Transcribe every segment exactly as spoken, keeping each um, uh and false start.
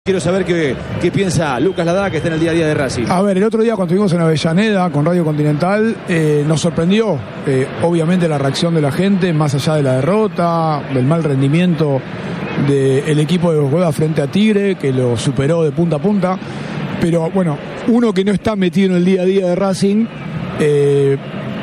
Quiero saber qué, qué piensa Lucas Ladaga, que está en el día a día de Racing. A ver, el otro día cuando estuvimos en Avellaneda con Radio Continental, eh, nos sorprendió, eh, obviamente, la reacción de la gente, más allá de la derrota, del mal rendimiento del equipo de Bosqueda frente a Tigre, que lo superó de punta a punta. Pero bueno, uno que no está metido en el día a día de Racing, eh,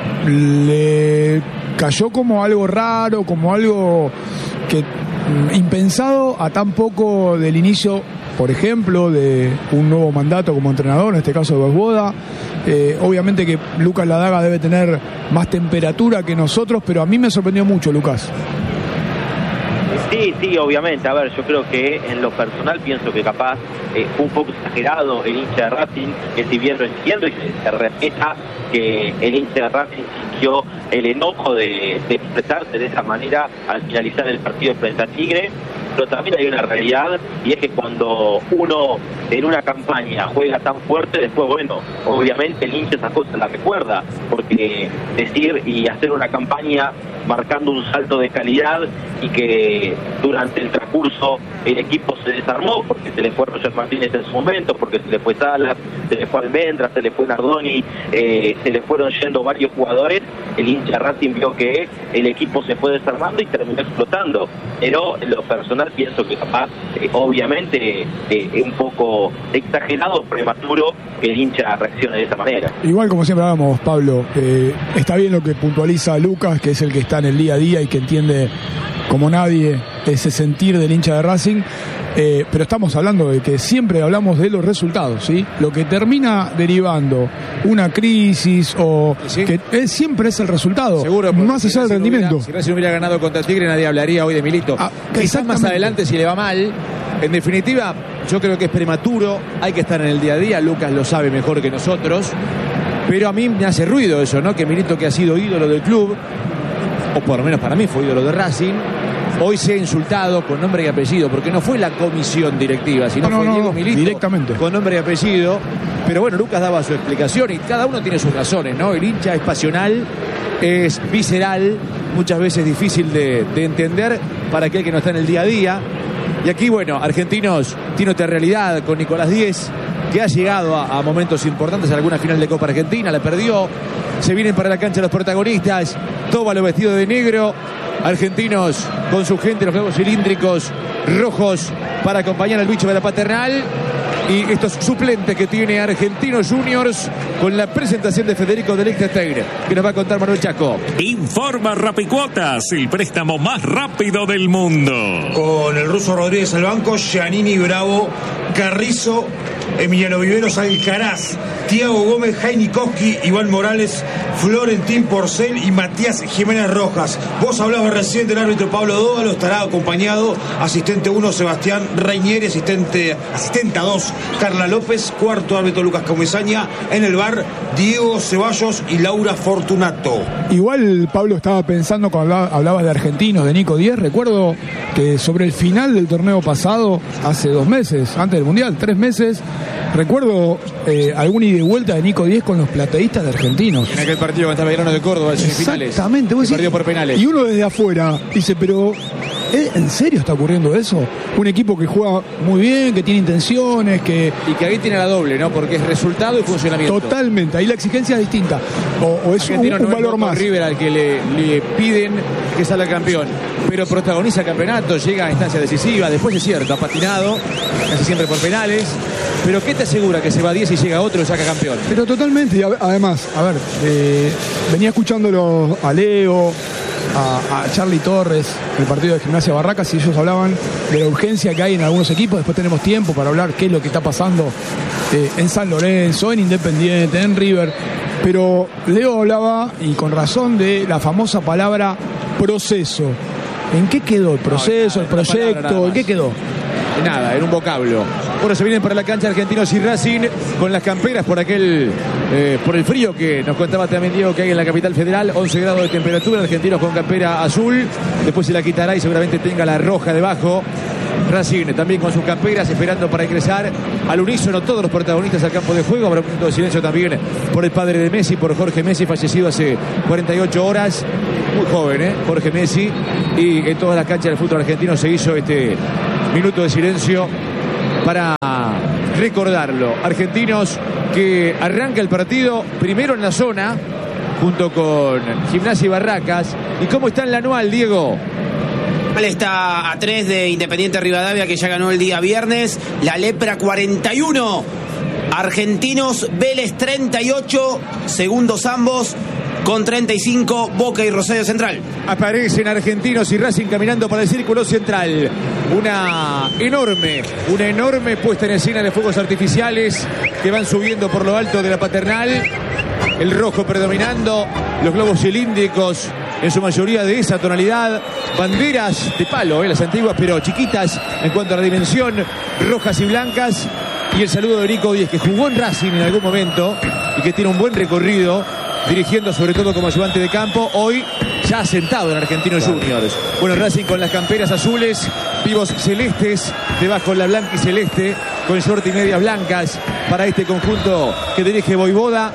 le cayó como algo raro, como algo que impensado a tan poco del inicio, por ejemplo, de un nuevo mandato como entrenador, en este caso de Bosqueda. Eh, obviamente que Lucas Ladaga debe tener más temperatura que nosotros, pero a mí me sorprendió mucho, Lucas. Sí, sí, obviamente. A ver, yo creo que en lo personal pienso que capaz eh, fue un poco exagerado el hincha de Racing, que si bien lo entiendo y se respeta que el hincha de Racing sintió el enojo de, de expresarse de esa manera al finalizar el partido frente a Tigre, pero también hay una realidad, y es que cuando uno en una campaña juega tan fuerte, después, bueno, obviamente el hincha esas cosas la recuerda, porque decir y hacer una campaña marcando un salto de calidad y que durante el transcurso el equipo se desarmó, porque se le fue Roger Martínez en su momento, porque se le fue Salas, se le fue Almendra, se le fue Nardoni, eh, se le fueron yendo varios jugadores, el hincha Racing vio que el equipo se fue desarmando y terminó explotando, pero en lo personal pienso que capaz, eh, obviamente, es eh, un poco exagerado, prematuro que el hincha reaccione de esa manera. Igual, como siempre hablamos, Pablo, eh, está bien lo que puntualiza Lucas, que es el que está en el día a día y que entiende como nadie ese sentir del hincha de Racing, eh, pero estamos hablando de que siempre hablamos de los resultados, ¿sí? Lo que termina derivando una crisis o ¿sí? que es, siempre es el resultado, seguro, más allá del rendimiento. Hubiera, si Racing hubiera ganado contra Tigre, nadie hablaría hoy de Milito. Ah, quizás más adelante si le va mal. En definitiva, yo creo que es prematuro, hay que estar en el día a día, Lucas lo sabe mejor que nosotros, pero a mí me hace ruido eso, ¿no? Que Milito, que ha sido ídolo del club, o por lo menos para mí fue ídolo de Racing, hoy se ha insultado con nombre y apellido, porque no fue la comisión directiva, sino no, fue no, Diego Milito directamente, con nombre y apellido. Pero bueno, Lucas daba su explicación y cada uno tiene sus razones, ¿no? El hincha es pasional, es visceral, muchas veces difícil de, de entender para aquel que no está en el día a día. Y aquí, bueno, Argentinos tiene otra realidad con Nicolás Díez, que ha llegado a, a momentos importantes, a alguna final de Copa Argentina, la perdió. Se vienen para la cancha los protagonistas, Tóbalo vestido de negro, Argentinos con su gente, los globos cilíndricos rojos para acompañar al bicho de la Paternal. Y estos suplentes que tiene Argentinos Juniors con la presentación de Federico de Liechtenstein, que nos va a contar Manuel Chaco. Informa Rapicuotas, el préstamo más rápido del mundo. Con el ruso Rodríguez al banco, Giannini, Bravo, Carrizo, Emiliano Viveros, Alcaraz, Thiago Gómez, Heinikowski, Iván Morales, Florentín Porcel y Matías Jiménez Rojas. Vos hablabas recién del árbitro Pablo Dóvalo, estará acompañado asistente uno Sebastián Reinieri, asistente asistente dos Carla López, cuarto árbitro Lucas Comesaña, en el bar Diego Ceballos y Laura Fortunato. Igual, Pablo, estaba pensando cuando hablabas de Argentinos, de Nico Díez, recuerdo que sobre el final del torneo pasado, hace dos meses, antes del Mundial, tres meses, recuerdo eh, algún ida y vuelta de Nico Díez con los plateístas de Argentinos. En aquel partido contra Belgrano de Córdoba, en semifinales. Exactamente. Perdió por penales. Y uno desde afuera dice, pero ¿eh, ¿en serio está ocurriendo eso? Un equipo que juega muy bien, que tiene intenciones, que... Y que ahí tiene la doble, ¿no? Porque es resultado y funcionamiento. Totalmente, ahí la exigencia es distinta. O, o es un, un no valor es más. River al que le, le piden que salga campeón, pero protagoniza campeonato, llega a instancia decisiva, después es cierto, ha patinado, casi siempre por penales. Pero ¿qué te asegura que se va diez y llega otro y saca campeón? Pero totalmente, y a, además, a ver, eh, venía escuchándolo a Leo, a, a Charlie Torres, el partido de Gimnasia Barracas, y ellos hablaban de la urgencia que hay en algunos equipos. Después tenemos tiempo para hablar qué es lo que está pasando eh, en San Lorenzo, en Independiente, en River. Pero Leo hablaba, y con razón, de la famosa palabra proceso. ¿En qué quedó el proceso, no, nada, el proyecto? ¿En qué quedó? Nada, en un vocablo. Bueno, se vienen para la cancha Argentinos y Racing con las camperas por aquel eh, por el frío que nos contaba también Diego que hay en la capital federal, once grados de temperatura, Argentinos con campera azul, después se la quitará y seguramente tenga la roja debajo. Racing también con sus camperas esperando para ingresar al unísono todos los protagonistas al campo de juego. Habrá un minuto de silencio también por el padre de Messi, por Jorge Messi, fallecido hace cuarenta y ocho horas, muy joven, ¿eh? Jorge Messi. Y en todas las canchas del fútbol argentino se hizo este minuto de silencio para recordarlo. Argentinos que arranca el partido primero en la zona, junto con Gimnasia y Barracas. ¿Y cómo está en la anual, Diego? Está a tres de Independiente Rivadavia, que ya ganó el día viernes. La Lepra cuarenta y uno. Argentinos, Vélez treinta y ocho. Segundos ambos con treinta y cinco, Boca y Rosario Central. Aparecen Argentinos y Racing caminando para el círculo central. Una enorme, una enorme puesta en escena de fuegos artificiales que van subiendo por lo alto de la Paternal. El rojo predominando, los globos cilíndricos en su mayoría de esa tonalidad, banderas de palo, eh, las antiguas pero chiquitas en cuanto a la dimensión, rojas y blancas, y el saludo de Nico Díez, que jugó en Racing en algún momento y que tiene un buen recorrido, dirigiendo sobre todo como ayudante de campo, hoy ya asentado en Argentinos Juniors. Bueno, Racing con las camperas azules, vivos celestes, debajo la blanca y celeste, con short y medias blancas para este conjunto que dirige Voivoda,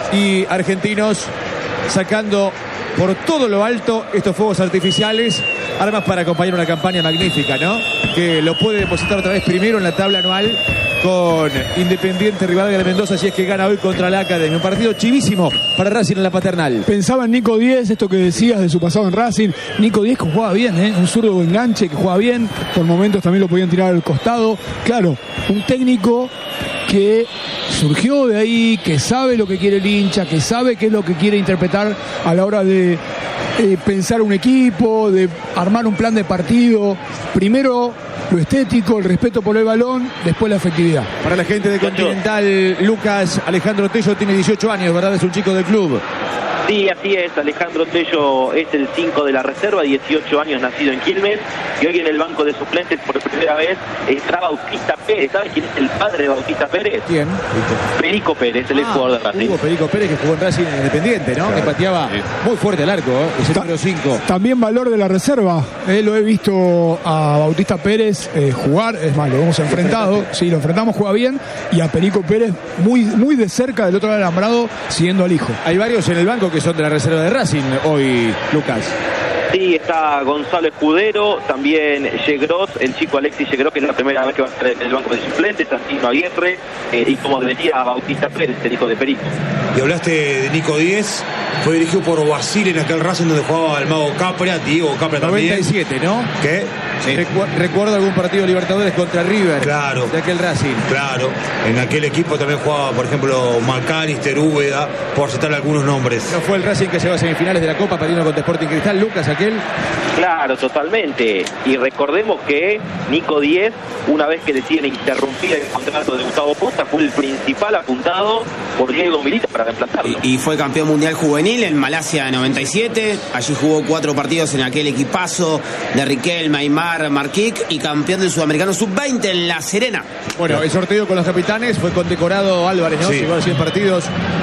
y Argentinos sacando por todo lo alto estos fuegos artificiales, armas para acompañar una campaña magnífica, ¿no? Que lo puede depositar otra vez primero en la tabla anual con Independiente Rivadavia de Mendoza, si es que gana hoy contra la Academia. Un partido chivísimo para Racing en la Paternal. Pensaba en Nico Díez, esto que decías de su pasado en Racing. Nico Díez, que jugaba bien, ¿eh? Un zurdo de enganche que jugaba bien, por momentos también lo podían tirar al costado. Claro, un técnico que surgió de ahí, que sabe lo que quiere el hincha, que sabe qué es lo que quiere interpretar a la hora de eh, pensar un equipo, de armar un plan de partido. Primero lo estético, el respeto por el balón, después la efectividad. Para la gente de Continental, Lucas, Alejandro Tello tiene dieciocho años, ¿verdad? Es un chico del club. Sí, así es. Alejandro Tello es el cinco de la reserva, dieciocho años, nacido en Quilmes, y hoy en el banco de suplentes por primera vez está Bautista Pérez. ¿Sabes quién es el padre de Bautista Pérez? ¿Quién? Perico Pérez, el ah, jugador de Racing. Hugo Perico Pérez, que jugó en Racing Independiente, ¿no? Claro. Que pateaba sí. muy fuerte el arco, ¿eh? Es el número cinco. También valor de la reserva. Eh, lo he visto a Bautista Pérez eh, jugar, es más, lo hemos enfrentado. Sí, lo enfrentamos, juega bien. Y a Perico Pérez muy, muy de cerca del otro lado del alambrado, siguiendo al hijo. Hay varios en el banco que son de la reserva de Racing hoy, Lucas. Sí, está Gonzalo Escudero, también Yegros, el chico Alexis Yegros, que es la primera vez que va a estar en el banco de suplentes, Santino Aguirre, eh, y como decía Bautista Pérez, el hijo de Perico. Y hablaste de Nico Díez, fue dirigido por Basile en aquel Racing donde jugaba el mago Capra, Diego Capra también. noventa y siete, ¿no? ¿Qué? Sí. Recu recuerdo algún partido de Libertadores contra River. Claro. De aquel Racing. Claro. En aquel equipo también jugaba, por ejemplo, Macalister, Úbeda, por citar algunos nombres. ¿No fue el Racing que llegó a semifinales de la Copa perdiendo contra Sporting Cristal, Lucas, aquel? Claro, totalmente. Y recordemos que Nico Díez, una vez que deciden interrumpir el contrato de Gustavo Posta, fue el principal apuntado por Diego Milita para reemplazarlo. Y, y fue campeón mundial juvenil en Malasia noventa y siete. Allí jugó cuatro partidos en aquel equipazo de Riquelme, Aymar, Marquic, y campeón del Sudamericano sub veinte en La Serena. Bueno, el sorteo con los capitanes fue condecorado Álvarez, ¿no? Sí. Llegó a cien partidos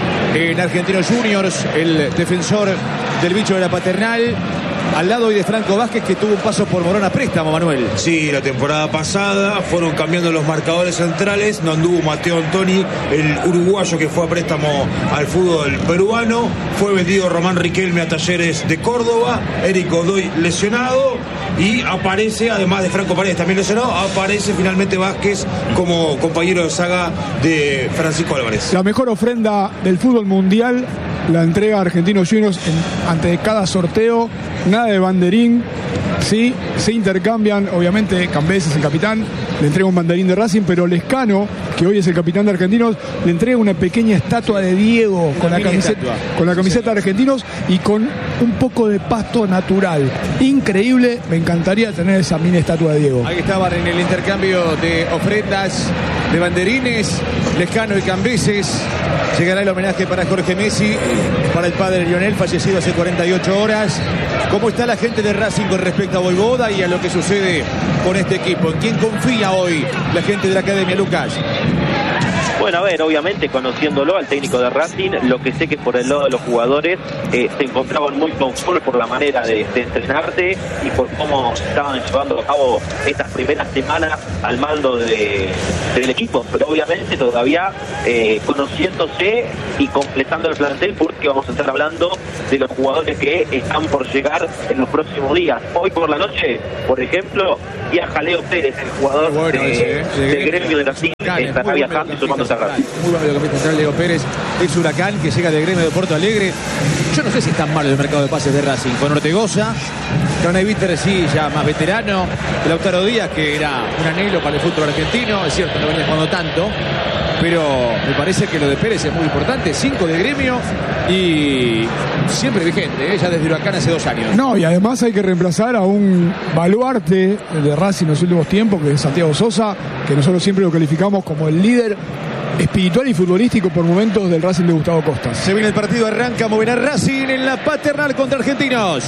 en Argentinos Juniors, el defensor del bicho de la Paternal. Al lado hoy de Franco Vázquez, que tuvo un paso por Morón a préstamo, Manuel. Sí, la temporada pasada fueron cambiando los marcadores centrales. No anduvo Mateo Antoni, el uruguayo que fue a préstamo al fútbol peruano. Fue vendido Román Riquelme a Talleres de Córdoba. Eric Godoy lesionado. Y aparece, además de Franco Paredes también lesionado, aparece finalmente Vázquez como compañero de saga de Francisco Álvarez. La mejor ofrenda del fútbol mundial la entrega a Argentinos Juniors en, ante cada sorteo. Nada de banderín, sí, se intercambian, obviamente Cambés es el capitán, le entrega un banderín de Racing, pero Lescano, que hoy es el capitán de Argentinos, le entrega una pequeña estatua de Diego con la, camiseta, con la camiseta de Argentinos y con un poco de pasto natural. Increíble, me encantaría tener esa mini estatua de Diego. Ahí estaban en el intercambio de ofrendas, de banderines, Lescano y Cambeses. Llegará el homenaje para Jorge Messi, para el padre Lionel, fallecido hace cuarenta y ocho horas. ¿Cómo está la gente de Racing con respecto a Voivoda y a lo que sucede con este equipo? ¿En quién confía hoy la gente de la Academia, Lucas? Bueno, a ver, obviamente conociéndolo al técnico de Racing, lo que sé que por el lado de los jugadores eh, se encontraban muy conformes por la manera de, de entrenarse y por cómo estaban llevando a cabo estas primeras semanas al mando de, del equipo, pero obviamente todavía eh, conociéndose y completando el plantel, porque vamos a estar hablando de los jugadores que están por llegar en los próximos días. Hoy por la noche, por ejemplo, viaja Leo Pérez, el jugador bueno, de, ese, eh, de, del gremio de Brasil, que estará viajando y sumándose a Racing. Muy bueno lo que está Leo Pérez, ex Huracán, que llega del gremio de Porto Alegre. Yo no sé si es tan malo el mercado de pases de Racing. Con Ortegoza, Croneviter sí, ya más veterano, Lautaro Díaz, que era un anhelo para el fútbol argentino, es cierto, no venía jugando tanto, pero me parece que lo de Pérez es muy importante. Cinco de gremio y siempre vigente, ¿eh? Ya desde Huracán hace dos años. No, y además hay que reemplazar a un baluarte de Racing en los últimos tiempos, que es Santiago Sosa, que nosotros siempre lo calificamos como el líder espiritual y futbolístico por momentos del Racing de Gustavo Costas. Se viene el partido, arranca, moverá Racing en la Paternal contra Argentinos.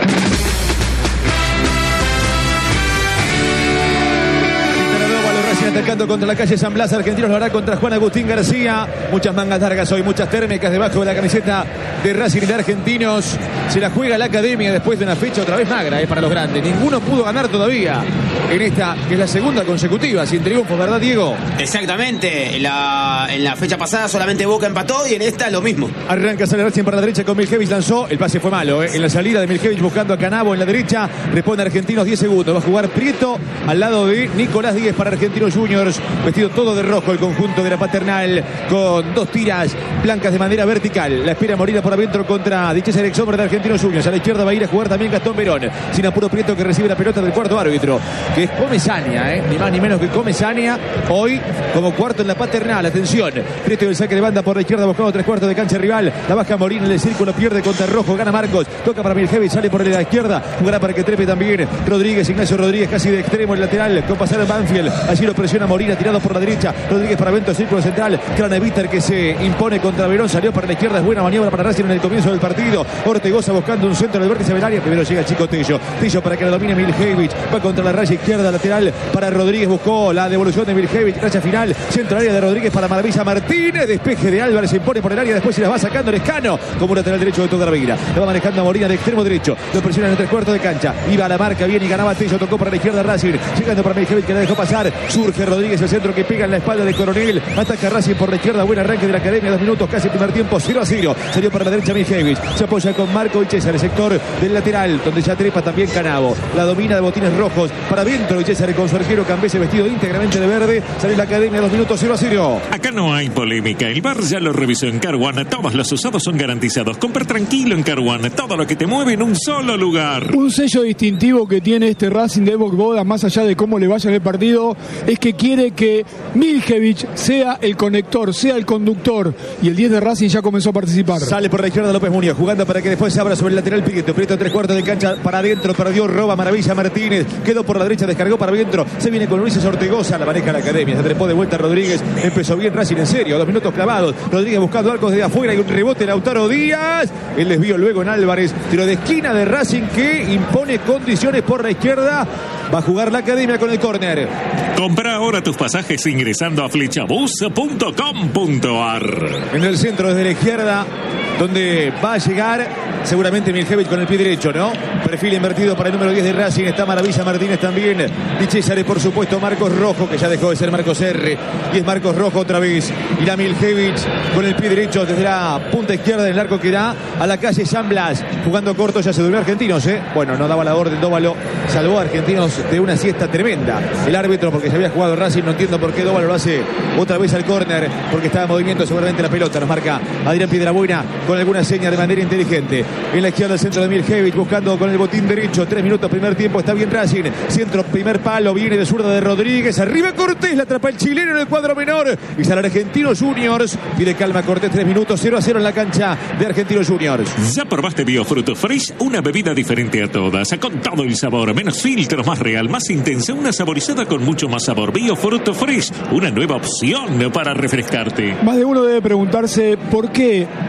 Atacando contra la calle San Blas, Argentinos lo hará contra Juan Agustín García. Muchas mangas largas hoy, muchas térmicas debajo de la camiseta de Racing y de Argentinos. Se la juega la academia después de una fecha otra vez magra eh, para los grandes. Ninguno pudo ganar todavía en esta, que es la segunda consecutiva, sin triunfo, ¿verdad, Diego? Exactamente. La, en la fecha pasada solamente Boca empató y en esta lo mismo. Arranca, sale Racing para la derecha con Miljevic, lanzó. El pase fue malo, eh. En la salida de Miljevic buscando a Canavo en la derecha. Responde Argentinos, diez segundos. Va a jugar Prieto al lado de Nicolás Díez para Argentinos Juniors, vestido todo de rojo el conjunto de la Paternal, con dos tiras blancas de manera vertical. La espera Morina por adentro contra Dichés Erex, hombre de Argentinos Juniors. A la izquierda va a ir a jugar también Gastón Verón, sin apuro Prieto, que recibe la pelota del cuarto árbitro, que es Comesaña, ¿eh? Ni más ni menos que Comesaña, hoy como cuarto en la Paternal. Atención, Prieto del saque de banda por la izquierda, buscando tres cuartos de cancha rival. La baja Morina en el círculo, pierde contra Rojo, gana Marcos, toca para Miljevic, sale por la izquierda, jugará para que trepe también Rodríguez, Ignacio Rodríguez, casi de extremo el lateral, con pasar en Banfield. Allí lo presiona Morina, tirado por la derecha, Rodríguez para Bento, círculo central, Craneviter que se impone contra Verón, salió para la izquierda, es buena maniobra para Racing en el comienzo del partido. Ortegoza buscando un centro del vértice del área, primero llega Chico Tello, Tello para que la domine Miljevic, va contra la raya izquierda lateral para Rodríguez, buscó la devolución de Miljevic, raya final, centro área de Rodríguez para Maravilla Martínez, despeje de Álvarez, se impone por el área, después se la va sacando el Escano como un lateral derecho de toda la Veira, la va manejando a Morina de extremo derecho, lo presiona en el tres cuartos de cancha, iba a la marca bien y ganaba Tello, tocó para la izquierda Racing, llegando para Miljevic que la dejó pasar, surge Rodríguez, el centro que pega en la espalda de Coronel, ataca Racing por la izquierda, buen arranque de la academia, dos minutos casi primer tiempo, cero a cero, salió para la derecha Miljevic, se apoya con Marco y César, el sector del lateral, donde ya trepa también Canavo, la domina de botines rojos, para adentro y César con su arquero Cambese vestido íntegramente de verde, sale la academia, dos minutos, cero a cero. Acá no hay polémica, el bar ya lo revisó en Car One, todos los usados son garantizados, compra tranquilo en Car One, todo lo que te mueve en un solo lugar. Un sello distintivo que tiene este Racing de Evo Boda, más allá de cómo le vaya en el partido, es que quiere que Miljevic sea el conector, sea el conductor, y el diez de Racing ya comenzó a participar. Sale por la izquierda López Muñoz, jugando para que después se abra sobre el lateral Prieto, Prieto tres cuartos de cancha para adentro, perdió, roba Maravilla Martínez, quedó por la derecha, descargó para adentro, se viene con Luis Ortegoza, la maneja la academia, se trepó de vuelta Rodríguez, empezó bien Racing en serio, dos minutos clavados, Rodríguez buscando arcos desde afuera y un rebote Lautaro Díaz, el desvío luego en Álvarez, tiro de esquina de Racing que impone condiciones por la izquierda, va a jugar la academia con el córner. Compra ahora tus pasajes ingresando a flechabus punto com punto ar. En el centro desde la izquierda, donde va a llegar seguramente Miljevic con el pie derecho, ¿no? Perfil invertido para el número diez de Racing, está Maravilla Martínez también, Di Cesare por supuesto, Marcos Rojo, que ya dejó de ser Marcos R, y es Marcos Rojo otra vez, y la Miljevic con el pie derecho desde la punta izquierda del arco que da a la calle San Blas, jugando corto, ya se durmió Argentinos, ¿eh? Bueno, no daba la orden, Dóvalo salvó a Argentinos de una siesta tremenda, el árbitro porque se había jugado Racing, no entiendo por qué Dóvalo lo hace otra vez al córner, porque estaba en movimiento seguramente la pelota, nos marca Adrián Piedrabuena con alguna seña de manera inteligente. En la izquierda el centro de Miljevic buscando con el botín derecho, tres minutos primer tiempo, está bien Racing, centro primer palo, viene de zurda de Rodríguez, arriba Cortés, la atrapa el chileno en el cuadro menor y sale Argentinos Juniors, pide calma Cortés, tres minutos, cero a cero en la cancha de Argentinos Juniors. ¿Ya probaste Biofruto Fresh? Una bebida diferente a todas, con todo el sabor, menos filtros, más real, más intensa, una saborizada con mucho más sabor. Biofruto Fresh, una nueva opción para refrescarte. Más de uno debe preguntarse por qué no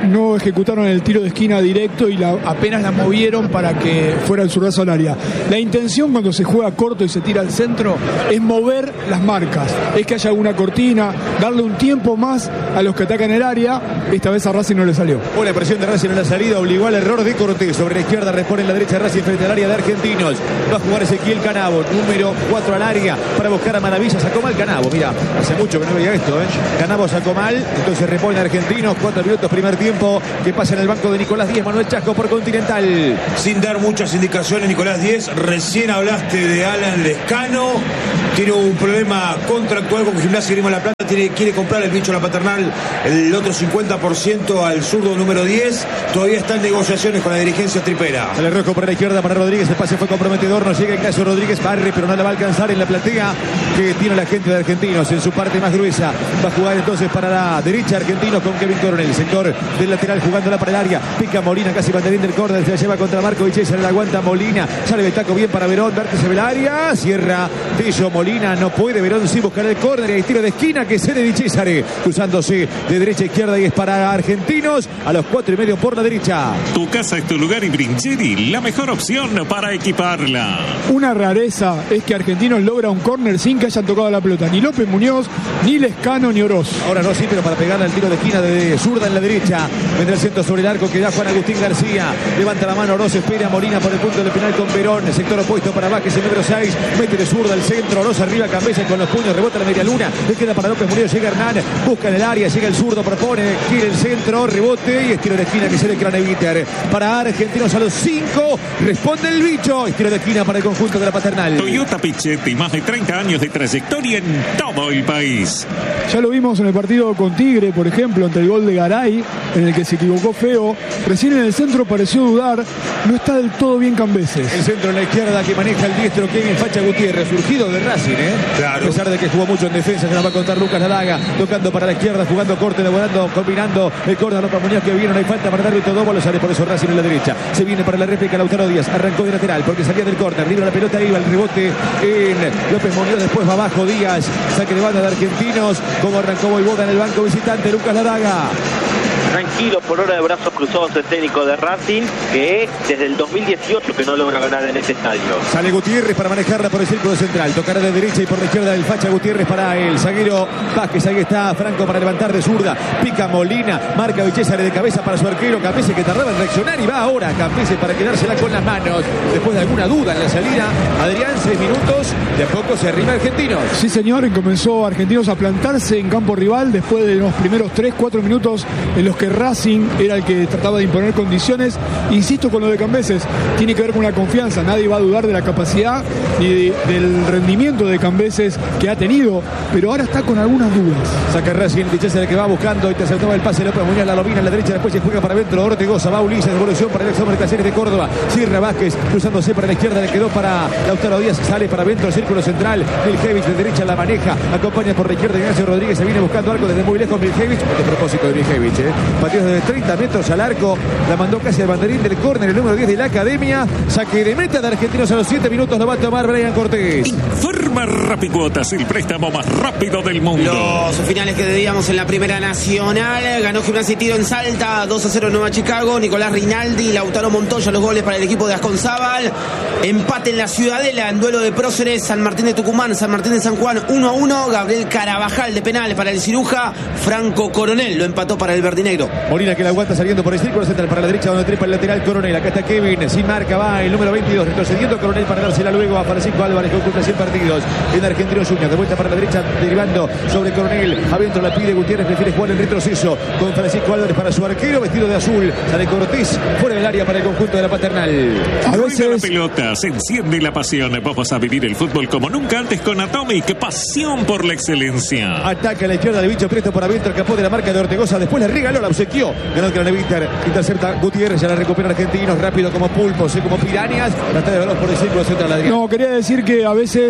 ejecutaron el tiro de esquina directo y la, apenas la movieron para que fuera el zurdazo al área. La intención cuando se juega corto y se tira al centro es mover las marcas, es que haya alguna cortina, darle un tiempo más a los que atacan el área. Esta vez a Racing no le salió. Una presión de Racing en la salida obligó al error de Cortés. Sobre la izquierda repone en la derecha Racing frente al área de Argentinos. Va a jugar Ezequiel Canavo, número cuatro al área para buscar a Maravilla. Sacó mal Canavo, mira, hace mucho que no veía esto, ¿eh? Canavo sacó mal, entonces repone Argentinos. Cuatro minutos primer tiempo que pasa en el banco de Nicolás Díez. Manuel Chasco por Continental. Sin dar muchas indicaciones, Nicolás Díez, recién hablaste de Alan Lescano. Tiene un problema contractual con Gimnasia Grima La Plata. Tiene, quiere comprar el bicho La Paternal, el otro cincuenta por ciento al zurdo número diez. Todavía está en negociaciones con la dirigencia tripera. El rojo por la izquierda para Rodríguez. El pase fue comprometedor. No llega Ignacio Rodríguez. Barre, pero no la va a alcanzar en la platea que tiene la gente de Argentinos en su parte más gruesa. Va a jugar entonces para la derecha Argentinos con Kevin Coronel. Sector del lateral jugándola para el área. Pica Molina, casi banderín del córner. Se la lleva contra Marco Vichy. Se la aguanta Molina. Sale de taco bien para Verón. Vértice del área. Cierra Tello Molina. No puede Verón sin buscar el córner. Y hay tiro de esquina que cede Vichésare. Cruzándose de derecha a izquierda y es para Argentinos a los cuatro y medio por la derecha. Tu casa es tu lugar y Brincheri, la mejor opción para equiparla. Una rareza es que Argentinos logra un córner sin que hayan tocado la pelota. Ni López Muñoz, ni Lescano, ni Oroz. Ahora no, sí, pero para pegarle al tiro de esquina de zurda en la derecha. Vendrá el centro sobre el arco que da Juan Agustín García. Levanta la mano Oroz, espera Molina por el punto del penal con Verón. El sector opuesto para Vázquez, el número seis. Mete de zurda al centro. Oroz arriba, cabeza con los puños. Rebota la media luna. Le queda para López Muñoz. Llega Hernán. Busca en el área. Llega el zurdo. Propone. Gira el centro. Rebote. Y estiro de esquina que se le Craneviter. Para Argentinos a los cinco. Responde el bicho. Estiro de esquina para el conjunto de la Paternal. Toyota Pichetti. Más de treinta años de trayectoria en todo el país. Ya lo vimos en el partido con Tigre, por ejemplo, ante el gol de Garay, en el que se equivocó feo. Recién en el centro pareció dudar. No está del todo bien Cambeses. El centro en la izquierda que maneja el diestro Kevin Facha Gutiérrez, surgido de Racing, ¿eh? Claro. A pesar de que jugó mucho en defensa, se nos va a contar Lucas Ladaga, tocando para la izquierda, jugando corte, elaborando, combinando el córner López Muñoz que viene, no hay falta para darle todo, lo sale por eso Racing en la derecha. Se viene para la réplica Lautaro Díaz, arrancó de lateral porque salía del córner, libra la pelota, iba el rebote en López Muñoz, después va abajo Díaz, saque de banda de Argentinos, como arrancó Boivoda en el banco visitante, Lucas Ladaga. Tranquilo, por hora de brazos cruzados el técnico de Racing, que desde el dos mil dieciocho que no logra ganar en este estadio. Sale Gutiérrez para manejarla por el círculo central, tocará de derecha y por la izquierda del Facha Gutiérrez para el zaguero Vázquez, ahí está Franco para levantar de zurda, pica Molina, marca Vichésare de cabeza para su arquero Campese que tardaba en reaccionar y va ahora Campese para quedársela con las manos, después de alguna duda en la salida. Adrián, seis minutos, de a poco se arrima Argentinos. Sí señor, y comenzó Argentinos a plantarse en campo rival después de los primeros tres cuatro minutos en los que Racing era el que trataba de imponer condiciones. Insisto con lo de Cambeses, tiene que ver con la confianza, nadie va a dudar de la capacidad ni de, del rendimiento de Cambeses que ha tenido, pero ahora está con algunas dudas. Saca Racing, Vichésare que va buscando, interceptaba el pase López Muñoz, la domina a la derecha, después se juega para adentro, Ortegoza, va Ulises, devolución para el ex hombre de Talleres de Córdoba, cierra Vázquez, cruzándose para la izquierda, le quedó para Lautaro Díaz, sale para adentro, el círculo central, Miljevic de derecha la maneja, acompaña por la izquierda Ignacio Rodríguez, se viene buscando arco desde muy lejos Miljevic, de propósito de Miljevic, eh. Pateó desde treinta metros al arco, la mandó casi al banderín del córner, el número diez de la Academia, saque de meta de Argentinos a los siete minutos, lo va a tomar Brian Cortés. Informa Rapicuotas, el préstamo más rápido del mundo. Los finales que debíamos en la Primera Nacional, ganó Gimnasia y Tiro en Salta, dos a cero Nueva Chicago, Nicolás Rinaldi, Lautaro Montoya, los goles para el equipo de Asconzábal, empate en la Ciudadela, en duelo de próceres, San Martín de Tucumán, San Martín de San Juan, uno a uno, Gabriel Carabajal de penal para el Ciruja, Franco Coronel lo empató para el verdinegro. Molina que la aguanta saliendo por el círculo central para la derecha donde trepa el lateral Coronel, acá está Kevin, sin marca va el número veintidós, retrocediendo Coronel para dársela luego a Francisco Álvarez que ocupa cien partidos en Argentinos Juniors, de vuelta para la derecha derivando sobre Coronel, adentro la pide Gutiérrez, prefiere jugar en retroceso con Francisco Álvarez para su arquero vestido de azul, sale Cortés fuera del área para el conjunto de la Paternal. A veces la pelota, se enciende la pasión, vamos a vivir el fútbol como nunca antes con Atomic, pasión por la excelencia. Ataca a la izquierda de bicho presto para adentro, capó de la marca de Ortegoza, después le regaló, la obsequió, ganó Craneviter, intercepta Gutiérrez, ya la recupera Argentinos, rápido como pulpos, como pirañas, la está de balón por el círculo central. Adrián. No, quería decir que a veces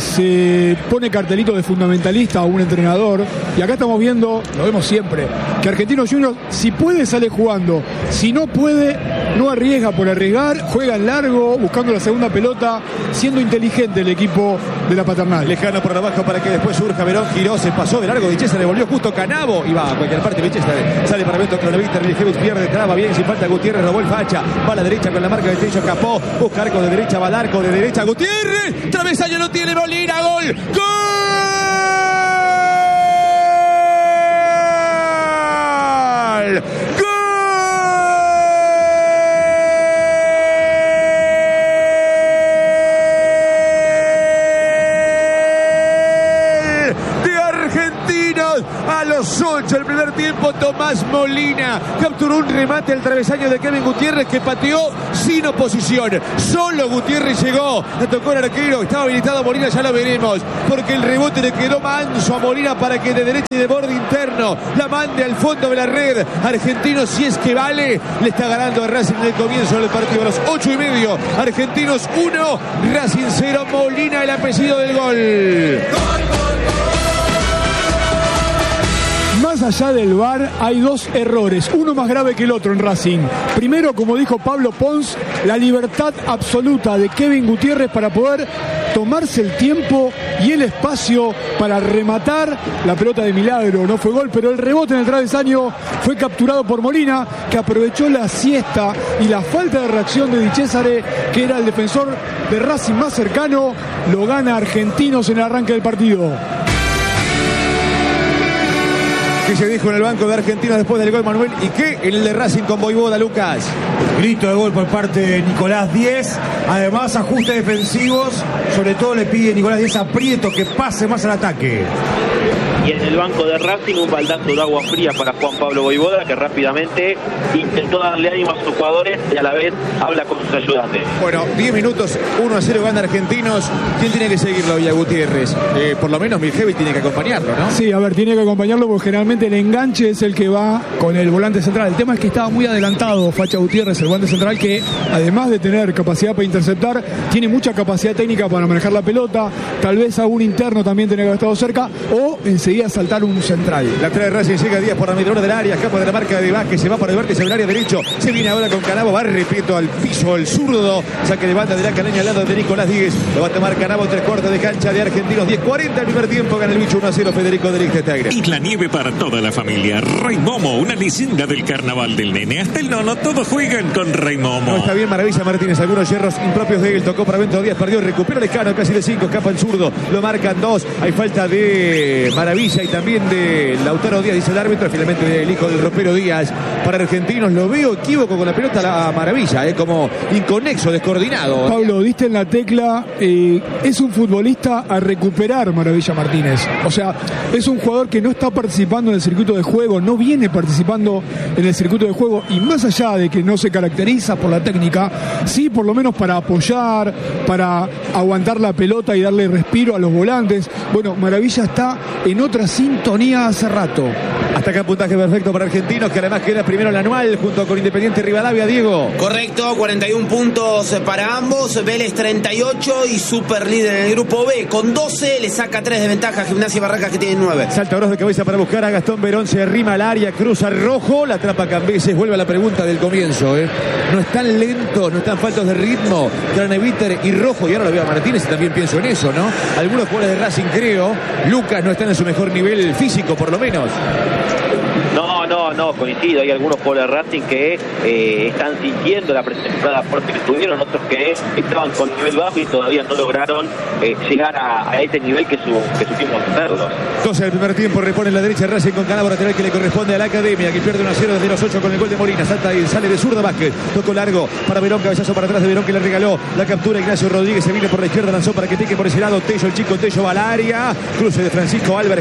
se pone cartelito de fundamentalista a un entrenador, y acá estamos viendo, lo vemos siempre, que Argentinos Juniors, si puede, sale jugando, si no puede, no arriesga por arriesgar, juega en largo, buscando la segunda pelota, siendo inteligente el equipo de la Paternal. Lejano por abajo para que después surja Verón, giró, se pasó de largo, Di Cesare, le volvió justo Canavo, y va a cualquier parte, Di Cesare, sale para Beto Croneviter, Miljevic pierde, traba bien, sin falta Gutiérrez, robó el facha, va a la derecha con la marca de Tello Capó, busca arco de derecha, va al arco de derecha, Gutiérrez, travesaño no tiene, Molina, gol, gol. ¡Gol! De Argentinos a los ocho el primer tiempo. Tomás Molina capturó un remate al travesaño de Kevin Gutiérrez, que pateó sin oposición. Solo Gutiérrez llegó, le tocó el arquero, estaba habilitado Molina, ya lo veremos, porque el rebote le quedó manso a Molina para que de derecha y de borde interno la mande al fondo de la red. Argentinos, si es que vale, le está ganando a Racing en el comienzo del partido. A los ocho y medio, Argentinos uno, Racing cero. Molina el apellido del gol. Más allá del V A R hay dos errores, uno más grave que el otro en Racing. Primero, como dijo Pablo Pons, la libertad absoluta de Kevin Gutiérrez para poder tomarse el tiempo y el espacio para rematar. La pelota de milagro no fue gol, pero el rebote en el travesaño fue capturado por Molina, que aprovechó la siesta y la falta de reacción de Di Cesare, que era el defensor de Racing más cercano. Lo gana Argentinos en el arranque del partido. ¿Qué se dijo en el banco de Argentinos después del gol, Manuel? ¿Y qué en el de Racing con Voivoda, Lucas? Grito de gol por parte de Nicolás Díez. Además, ajustes defensivos. Sobre todo le pide Nicolás Díez a Prieto que pase más al ataque. Y en el banco de Racing un baldazo de agua fría para Juan Pablo Voivoda, que rápidamente intentó darle ánimo a sus jugadores y a la vez habla con sus ayudantes. Bueno, diez minutos, uno a cero gana Argentinos. ¿Quién tiene que seguirlo? Villa Gutiérrez. Eh, por lo menos Miljevic tiene que acompañarlo, ¿no? Sí, a ver, tiene que acompañarlo porque generalmente el enganche es el que va con el volante central. El tema es que estaba muy adelantado Facha Gutiérrez, el volante central, que además de tener capacidad para interceptar, tiene mucha capacidad técnica para manejar la pelota. Tal vez algún interno también tenía que haber estado cerca, o enseguida saltar un central. La trae Racing, llega Díaz por la mitad del área, escapa de la marca de Vázquez, se va por el vértice del área derecho, se viene ahora con Canavo, va, repito, al piso, el zurdo, saque de banda de la Caleña al lado de Nicolás Díez, lo va a tomar Canavo, tres cuartos de cancha de Argentinos, diez cuarenta el primer tiempo, gana el bicho uno a cero Federico de Lichtenstein. Y la nieve para toda la familia. Rey Momo, una leyenda del carnaval del nene. Hasta el nono, todos juegan con Rey Momo. No está bien Maravilla Martínez, algunos hierros impropios de él, tocó para Bento Díaz, perdió, recupera Lejano, casi de cinco, escapa el zurdo, lo marcan dos, hay falta de Maravilla y también de Lautaro Díaz, dice el árbitro, finalmente el hijo del ropero Díaz. Para Argentinos lo veo equívoco con la pelota, la Maravilla, eh, como inconexo, descoordinado. Pablo, diste en la tecla, eh, es un futbolista a recuperar Maravilla Martínez. O sea, es un jugador que no está participando en el circuito de juego, no viene participando en el circuito de juego, y más allá de que no se caracteriza por la técnica, sí por lo menos para apoyar, para aguantar la pelota y darle respiro a los volantes. Bueno, Maravilla está en otra sintonía hace rato. Hasta acá puntaje perfecto para Argentinos, que además queda primero el anual junto con Independiente Rivadavia, Diego. Correcto, cuarenta y uno puntos para ambos, Vélez treinta y ocho y super líder en el grupo B con doce, le saca tres de ventaja a Gimnasia Barracas, que tiene nueve. Salta Oroz de cabeza para buscar a Gastón Verón, se arrima al área, cruza Rojo, la atrapa Cambeses, vuelve a la pregunta del comienzo, ¿eh? No están lentos, no están faltos de ritmo, Craneviter y Rojo, y ahora lo veo a Martínez y también pienso en eso, ¿no? Algunos jugadores de Racing, creo, Lucas no están en su mejor nivel físico, por lo menos. No, no, no, coincido. Hay algunos jugadores de Racing que eh, están sintiendo la pretemporada fuerte que tuvieron, otros que estaban con nivel bajo y todavía no lograron eh, llegar a, a ese nivel que, su, que supimos hacerlos. doce del primer tiempo, repone en la derecha Racing con Canavo, lateral que le corresponde a la Academia, que pierde uno a cero desde los ocho con el gol de Molina. Salta y sale de zurda Vázquez, tocó largo para Verón, cabezazo para atrás de Verón, que le regaló la captura Ignacio Rodríguez, se viene por la izquierda, lanzó para que pique por ese lado Tello, el chico Tello va al área, cruce de Francisco Álvarez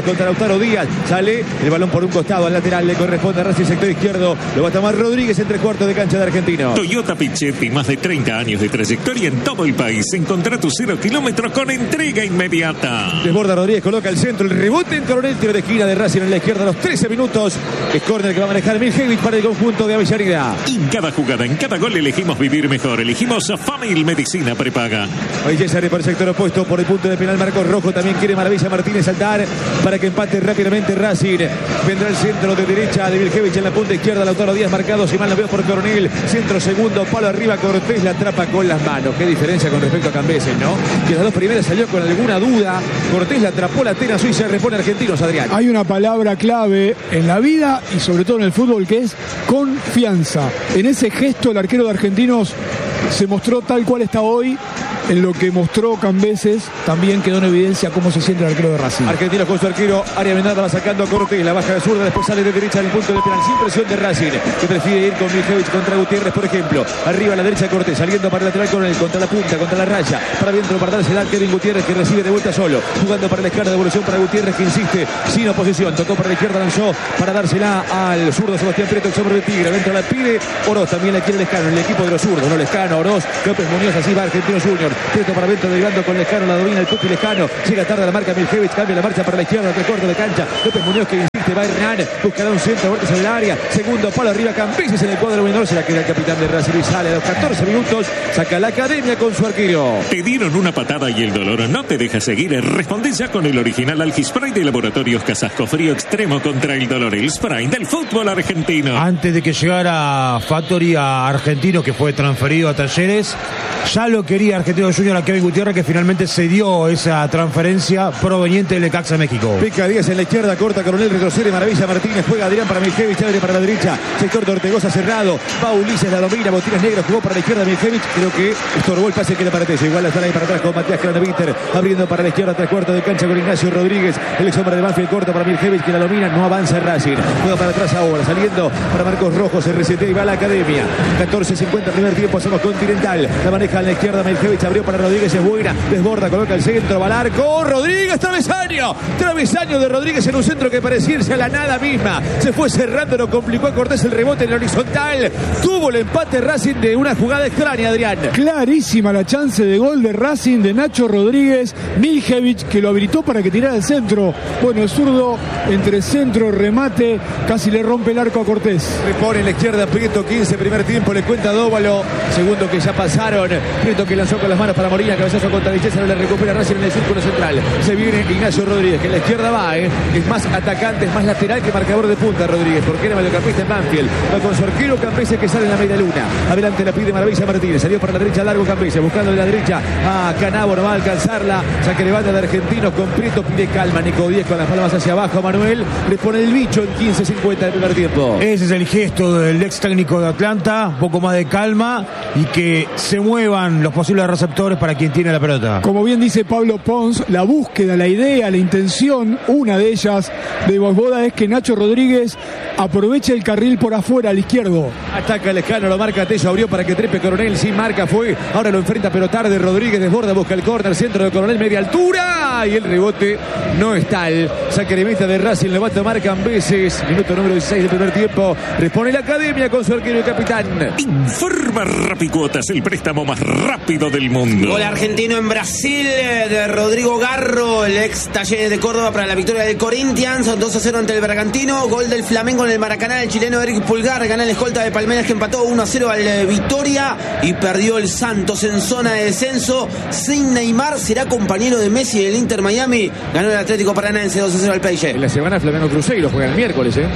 contra Lautaro Díaz. Sale el balón por un costado al lateral. Le corresponde a Racing, sector izquierdo. Lo va a tomar Rodríguez entre cuartos de cancha de Argentino. Toyota Pichetti, más de treinta años de trayectoria en todo el país. Encontrá tu cero kilómetros con entrega inmediata. Desborda Rodríguez, coloca el centro, el rebote en Coronel, tiro de esquina de Racing en la izquierda a los trece minutos. Es córner que va a manejar Miljevic para el conjunto de Avellaneda. En cada jugada, en cada gol elegimos vivir mejor. Elegimos Family Medicina Prepaga. Ahí César por el sector opuesto, por el punto de penal Marcos Rojo. También quiere Maravilla Martínez saltar para que empate rápidamente Racing. Vendrá el centro de derecha de Miljevic en la punta izquierda. Lautaro Díaz marcado, si mal lo veo, por Coronel. Centro segundo, palo arriba, Cortés la atrapa con las manos. Qué diferencia con respecto a Cambeses, ¿no? Que las dos primeras salió con alguna duda. Cortés la atrapó la tela suiza, repone Argentinos, Adrián. Hay una palabra clave en la vida y sobre todo en el fútbol que es confianza. En ese gesto el arquero de Argentinos se mostró tal cual está hoy. En lo que mostró Cambeses también quedó en evidencia cómo se siente el arquero de Racing. Argentinos con su arquero, área Menada va sacando a Cortés, la baja de zurda, después sale de derecha en el punto de penal, sin presión de Racing, que prefiere ir con Miljevic contra Gutiérrez, por ejemplo. Arriba a la derecha Cortés, saliendo para el lateral con él, contra la punta, contra la raya, para adentro para dársela a Kevin Gutiérrez, que recibe de vuelta solo, jugando para la izquierda, devolución para Gutiérrez, que insiste, sin oposición, tocó para la izquierda, lanzó para dársela al zurdo Sebastián Prieto, el sombrero de Tigre, dentro la pide Oroz, también la quiere Lescano, en el equipo de los zurdos, no Lescano, Oroz, López Muñoz, así va Argentino Junior, Prieto para adentro de con Lescano, la domina el Pupi Lescano, llega tarde a la marca Miljevic, cambia la marcha para la izquierda, tres cuartos de cancha, López Muñoz que insiste, va Hernán, buscará un centro, vueltas en el área, segundo palo arriba, Cambeses en el cuadro menor, se la queda el capitán de Racing y sale a los catorce minutos, saca la academia con su arquero. Te dieron una patada y el dolor no te deja seguir, responde ya con el original Algispray de Laboratorios Casasco, frío extremo contra el dolor, el spray del fútbol argentino. Antes de que llegara Factory a Argentino, que fue transferido a Talleres, ya lo quería Argentino Junior a Kevin Gutiérrez, que finalmente se dio esa transferencia proveniente del Necaxa México. Pica Díaz en la izquierda, corta Coronel, retrocede Maravilla Martínez, juega Adrián para Miljevic, abre para la derecha, sector de Ortegoza cerrado, va Ulises, la domina, Botines Negros, jugó para la izquierda Miljevic, creo que estorbó el pase que le parece, igual la sala ahí para atrás con Matías Craneviter, abriendo para la izquierda, tres cuartos de cancha con Ignacio Rodríguez, el ex hombre de Banfield, corta para Miljevic, que la domina, no avanza Racing, juega para atrás ahora, saliendo para Marcos Rojo, se resetea y va a la academia, catorce cincuenta primer tiempo, hacemos Continental, la maneja en la izquierda Miljevic, abrió para Rodríguez, es buena, desborda, coloca el centro, va al arco, Rodríguez, travesaño, travesaño de Rodríguez en un centro que parecía irse a la nada misma, se fue cerrando, lo complicó a Cortés el rebote en la horizontal, tuvo el empate Racing de una jugada extraña, Adrián. Clarísima la chance de gol de Racing de Nacho Rodríguez, Miljevic que lo habilitó para que tirara el centro, bueno, el zurdo entre centro, remate, casi le rompe el arco a Cortés. Repone en la izquierda Prieto, quince primer tiempo, le cuenta Dóvalo, segundo que ya pasaron, Prieto que lanzó con las manos para Molina, cabezazo contra Dichesa, no le recupera Racing en el círculo central, se viene Ignacio Rodríguez, que en la izquierda va, ¿eh? es más atacante, es más lateral que marcador de punta Rodríguez, porque era mediocampista en Banfield, va con su arquero Cambeses que sale en la media luna, adelante la pide Maravilla Martínez, salió para la derecha largo Cambeses, buscando de la derecha a Canabo, no va a alcanzarla, saque de banda de Argentinos con Prieto, pide calma, Nico Díez con las palmas hacia abajo, Manuel, le pone el bicho en quince cincuenta del primer tiempo. Ese es el gesto del ex técnico de Atlanta, un poco más de calma y que se muevan los posibles receptores para quien tiene la pelota. Como bien dice Pablo Pons, la búsqueda, la idea, la intención, una de ellas de Vosvoda es que Nacho Rodríguez aproveche el carril por afuera al izquierdo. Ataca Lescano, lo marca Tello, abrió para que trepe Coronel, sin marca fue, ahora lo enfrenta pero tarde Rodríguez, desborda, busca el córner, centro de Coronel, media altura y el rebote no está el saque de meta de Racing, lo va a tomar Cambeses, minuto número dieciséis del primer tiempo, responde la academia con su arquero y capitán. Informa Rapicuotas, el préstamo más rápido del mundo. Gol argentino en Brasil de Rodrigo Garro, el ex Talleres de Córdoba para la victoria del Corinthians, dos a cero ante el Bragantino, gol del Flamengo en el Maracaná, el chileno Eric Pulgar, gana el escolta de Palmeiras que empató uno a cero al Vitoria y perdió el Santos en zona de descenso, sin Neymar, será compañero de Messi del Inter Miami, ganó el Atlético Paranaense dos a cero al P S G. En la semana Flamengo Cruzeiro juega el miércoles, ¿eh?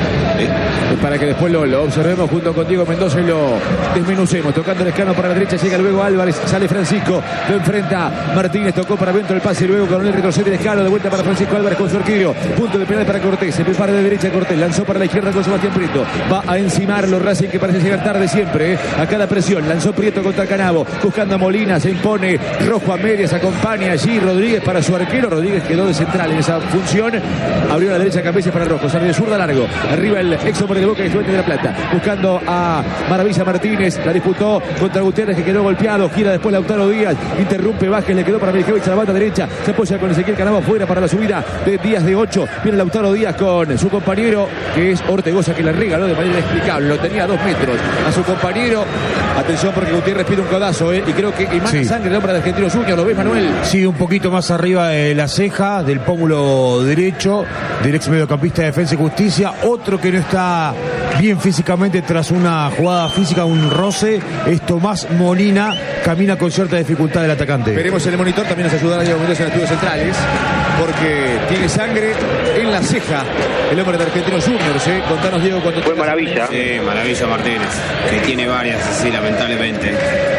Para que después lo, lo observemos junto con Diego Mendoza y lo desmenucemos. Tocando el escano para la derecha, llega luego Álvarez, sale Francisco, lo enfrenta Martínez, tocó para adentro el pase y luego Coronel retrocede el escano, de vuelta para Francisco Álvarez con su arquero. Punto de penal para Cortés, se prepara de derecha Cortés, lanzó para la izquierda con Sebastián Prieto, va a encimarlo Racing, que parece llegar tarde siempre, ¿eh? A cada presión, lanzó Prieto contra Canavo, buscando a Molina, se impone Rojo a medias, acompaña allí Rodríguez para su arquero, Rodríguez quedó de central en esa función, abrió a la derecha Cambeses para Rojo, sale de zurda largo, arriba el ex hombre de Boca y Estudiantes de La Plata, buscando a Maravilla Martínez, la disputó contra Gutiérrez que quedó golpeado, gira después Lautaro Díaz, interrumpe Vázquez, le quedó para Miljevich a la banda derecha, se apoya con Ezequiel Canavo afuera para la subida de Díaz de ocho, viene Lautaro Díaz con su compañero que es Ortegoza, que le regaló de manera inexplicable, lo tenía a dos metros a su compañero, atención porque Gutiérrez pide un codazo, ¿eh? Y creo que emana sí. sangre el hombre de Argentinos Juniors, ¿lo ves, Manuel? Sí, un poquito más arriba de la ceja, del pómulo derecho, del ex mediocampista de Defensa y Justicia, otro que no está bien físicamente tras una jugada física, un roce, es Tomás Molina, camina con cierta dificultad el atacante. Veremos en el monitor, también nos ayudará Diego Mendoza en estudios centrales, porque tiene sangre en la ceja el hombre de Argentinos Juniors, ¿eh? Contanos, Diego, cuando fue Maravilla. Sí, Maravilla Martínez, que tiene varias, sí, lamentablemente.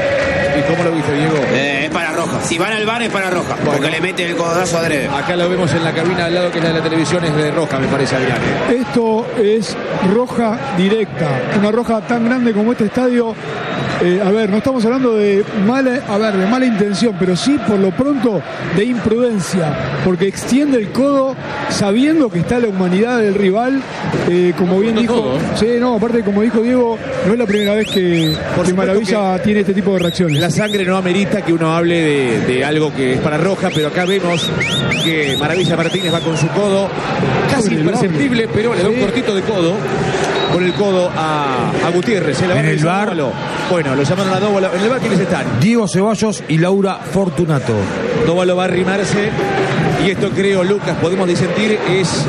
¿Y cómo lo viste, Diego? Eh, es para roja. Si van al bar es para roja, bueno, porque le mete el codazo adrede. Acá lo vemos en la cabina al lado, que es la de la televisión, es de roja, me parece, Adrián. Esto es roja directa. Una roja tan grande como este estadio. Eh, a ver, no estamos hablando de mala, a ver, de mala intención, pero sí por lo pronto de imprudencia, porque extiende el codo sabiendo que está la humanidad del rival, eh, como bien dijo. Todo. Sí, no, aparte como dijo Diego, no es la primera vez que, que Maravilla que tiene este tipo de reacciones. La sangre no amerita que uno hable de, de algo que es para roja, pero acá vemos que Maravilla Martínez va con su codo casi imperceptible, pero le da un sí. cortito de codo. Con el codo a, a Gutiérrez. En el bar. Bueno, lo llamaron a Dóvalo. En el bar, ¿quiénes están? Diego Ceballos y Laura Fortunato. Dóvalo va a arrimarse. Y esto, creo, Lucas, podemos disentir, es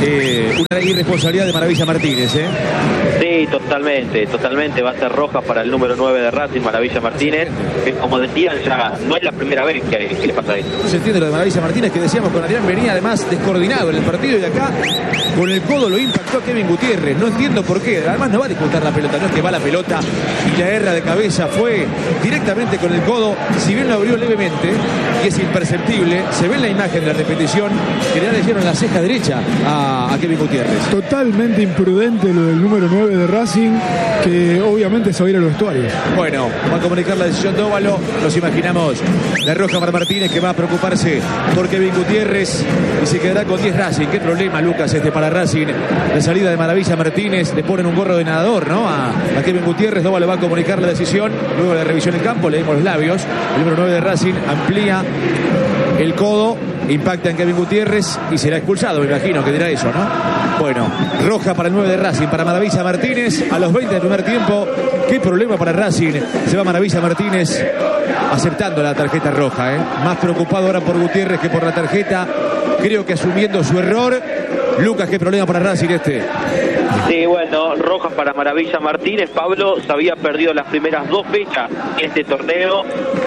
eh, una irresponsabilidad de Maravilla Martínez, ¿eh? Sí, totalmente, totalmente. Va a ser roja para el número nueve de Racing, Maravilla Martínez, que como decían, ya no es la primera vez que, que le pasa esto. Se entiende lo de Maravilla Martínez, que decíamos con Adrián, venía además descoordinado en el partido, y acá con el codo lo impactó a Kevin Gutiérrez. No entiendo por qué. Además no va a disputar la pelota, no es que va la pelota y la erra de cabeza, fue directamente con el codo, si bien lo abrió levemente y es imperceptible, se ve en la imagen de la repetición que le dieron la ceja derecha a, a Kevin Gutiérrez. Totalmente imprudente lo del número nueve de Racing, que obviamente se va a ir a los vestuarios. Bueno, va a comunicar la decisión de Óvalo. Nos imaginamos la roja para Martínez, que va a preocuparse por Kevin Gutiérrez y se quedará con diez Racing. Qué problema, Lucas, este para Racing. De salida de Maravilla Martínez, le ponen un gorro de nadador, ¿no? A, a Kevin Gutiérrez. Óvalo va a comunicar la decisión. Luego de la revisión en campo, leemos los labios. El número nueve de Racing amplía el codo, impacta en Kevin Gutiérrez y será expulsado, me imagino que dirá eso, ¿no? Bueno, roja para el nueve de Racing, para Maravilla Martínez a los veinte del primer tiempo. Qué problema para Racing. Se va Maravilla Martínez aceptando la tarjeta roja, ¿eh? Más preocupado ahora por Gutiérrez que por la tarjeta. Creo que asumiendo su error. Lucas, qué problema para Racing este. Sí, bueno, roja para Maravilla Martínez. Pablo se había perdido las primeras dos fechas en este torneo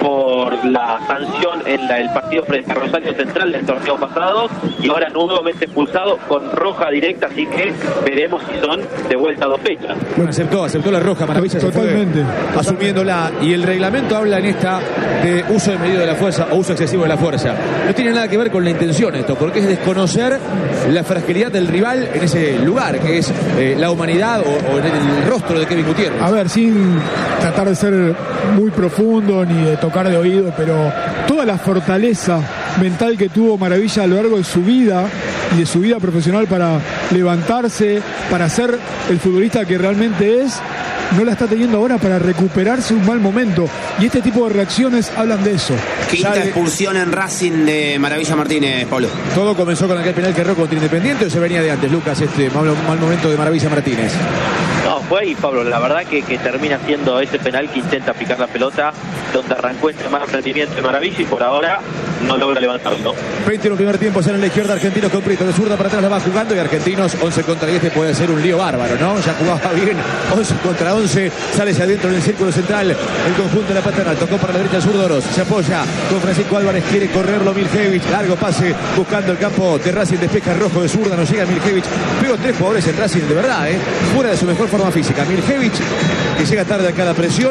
por la sanción en la, el partido frente a Rosario Central del torneo pasado, y ahora nuevamente expulsado con roja directa, así que veremos si son de vuelta dos fechas. Bueno, aceptó, aceptó la roja, Maravilla totalmente, se fue asumiéndola, y el reglamento habla en esta de uso de medido de la fuerza o uso excesivo de la fuerza. No tiene nada que ver con la intención esto, porque es desconocer la fragilidad del rival en ese lugar, que es eh, la humanidad o, o en el rostro de Kevin Gutiérrez. A ver, sin tratar de ser muy profundo ni de tocar de oído, pero toda la fortaleza mental que tuvo Maravilla a lo largo de su vida y de su vida profesional para levantarse, para ser el futbolista que realmente es, no la está teniendo ahora para recuperarse un mal momento, y este tipo de reacciones hablan de eso. Quinta expulsión en Racing de Maravilla Martínez, Pablo. Todo comenzó con aquel penal que erró contra Independiente, o se venía de antes, Lucas, este mal, mal momento de Maravilla Martínez. No, fue ahí, Pablo, la verdad que, que termina siendo ese penal que intenta picar la pelota, donde arrancó este mal rendimiento de Maravilla y por ahora no logra levantarlo. veinte en el primer tiempo, sale en la izquierda Argentinos con Prieto, de zurda para atrás la va jugando, y Argentinos once contra diez puede ser un lío bárbaro, ¿no? Ya jugaba bien, once contra once, sale hacia adentro en el círculo central el conjunto de la Paternal, tocó para la derecha el zurdo Oroz, se apoya con Francisco Álvarez, quiere correrlo Miljevich, largo pase buscando el campo de Racing, despeja rojo de zurda, no llega Miljevich, pegó tres jugadores en Racing de verdad, ¿eh? Fuera de su mejor forma física. Miljevich, que llega tarde a cada presión,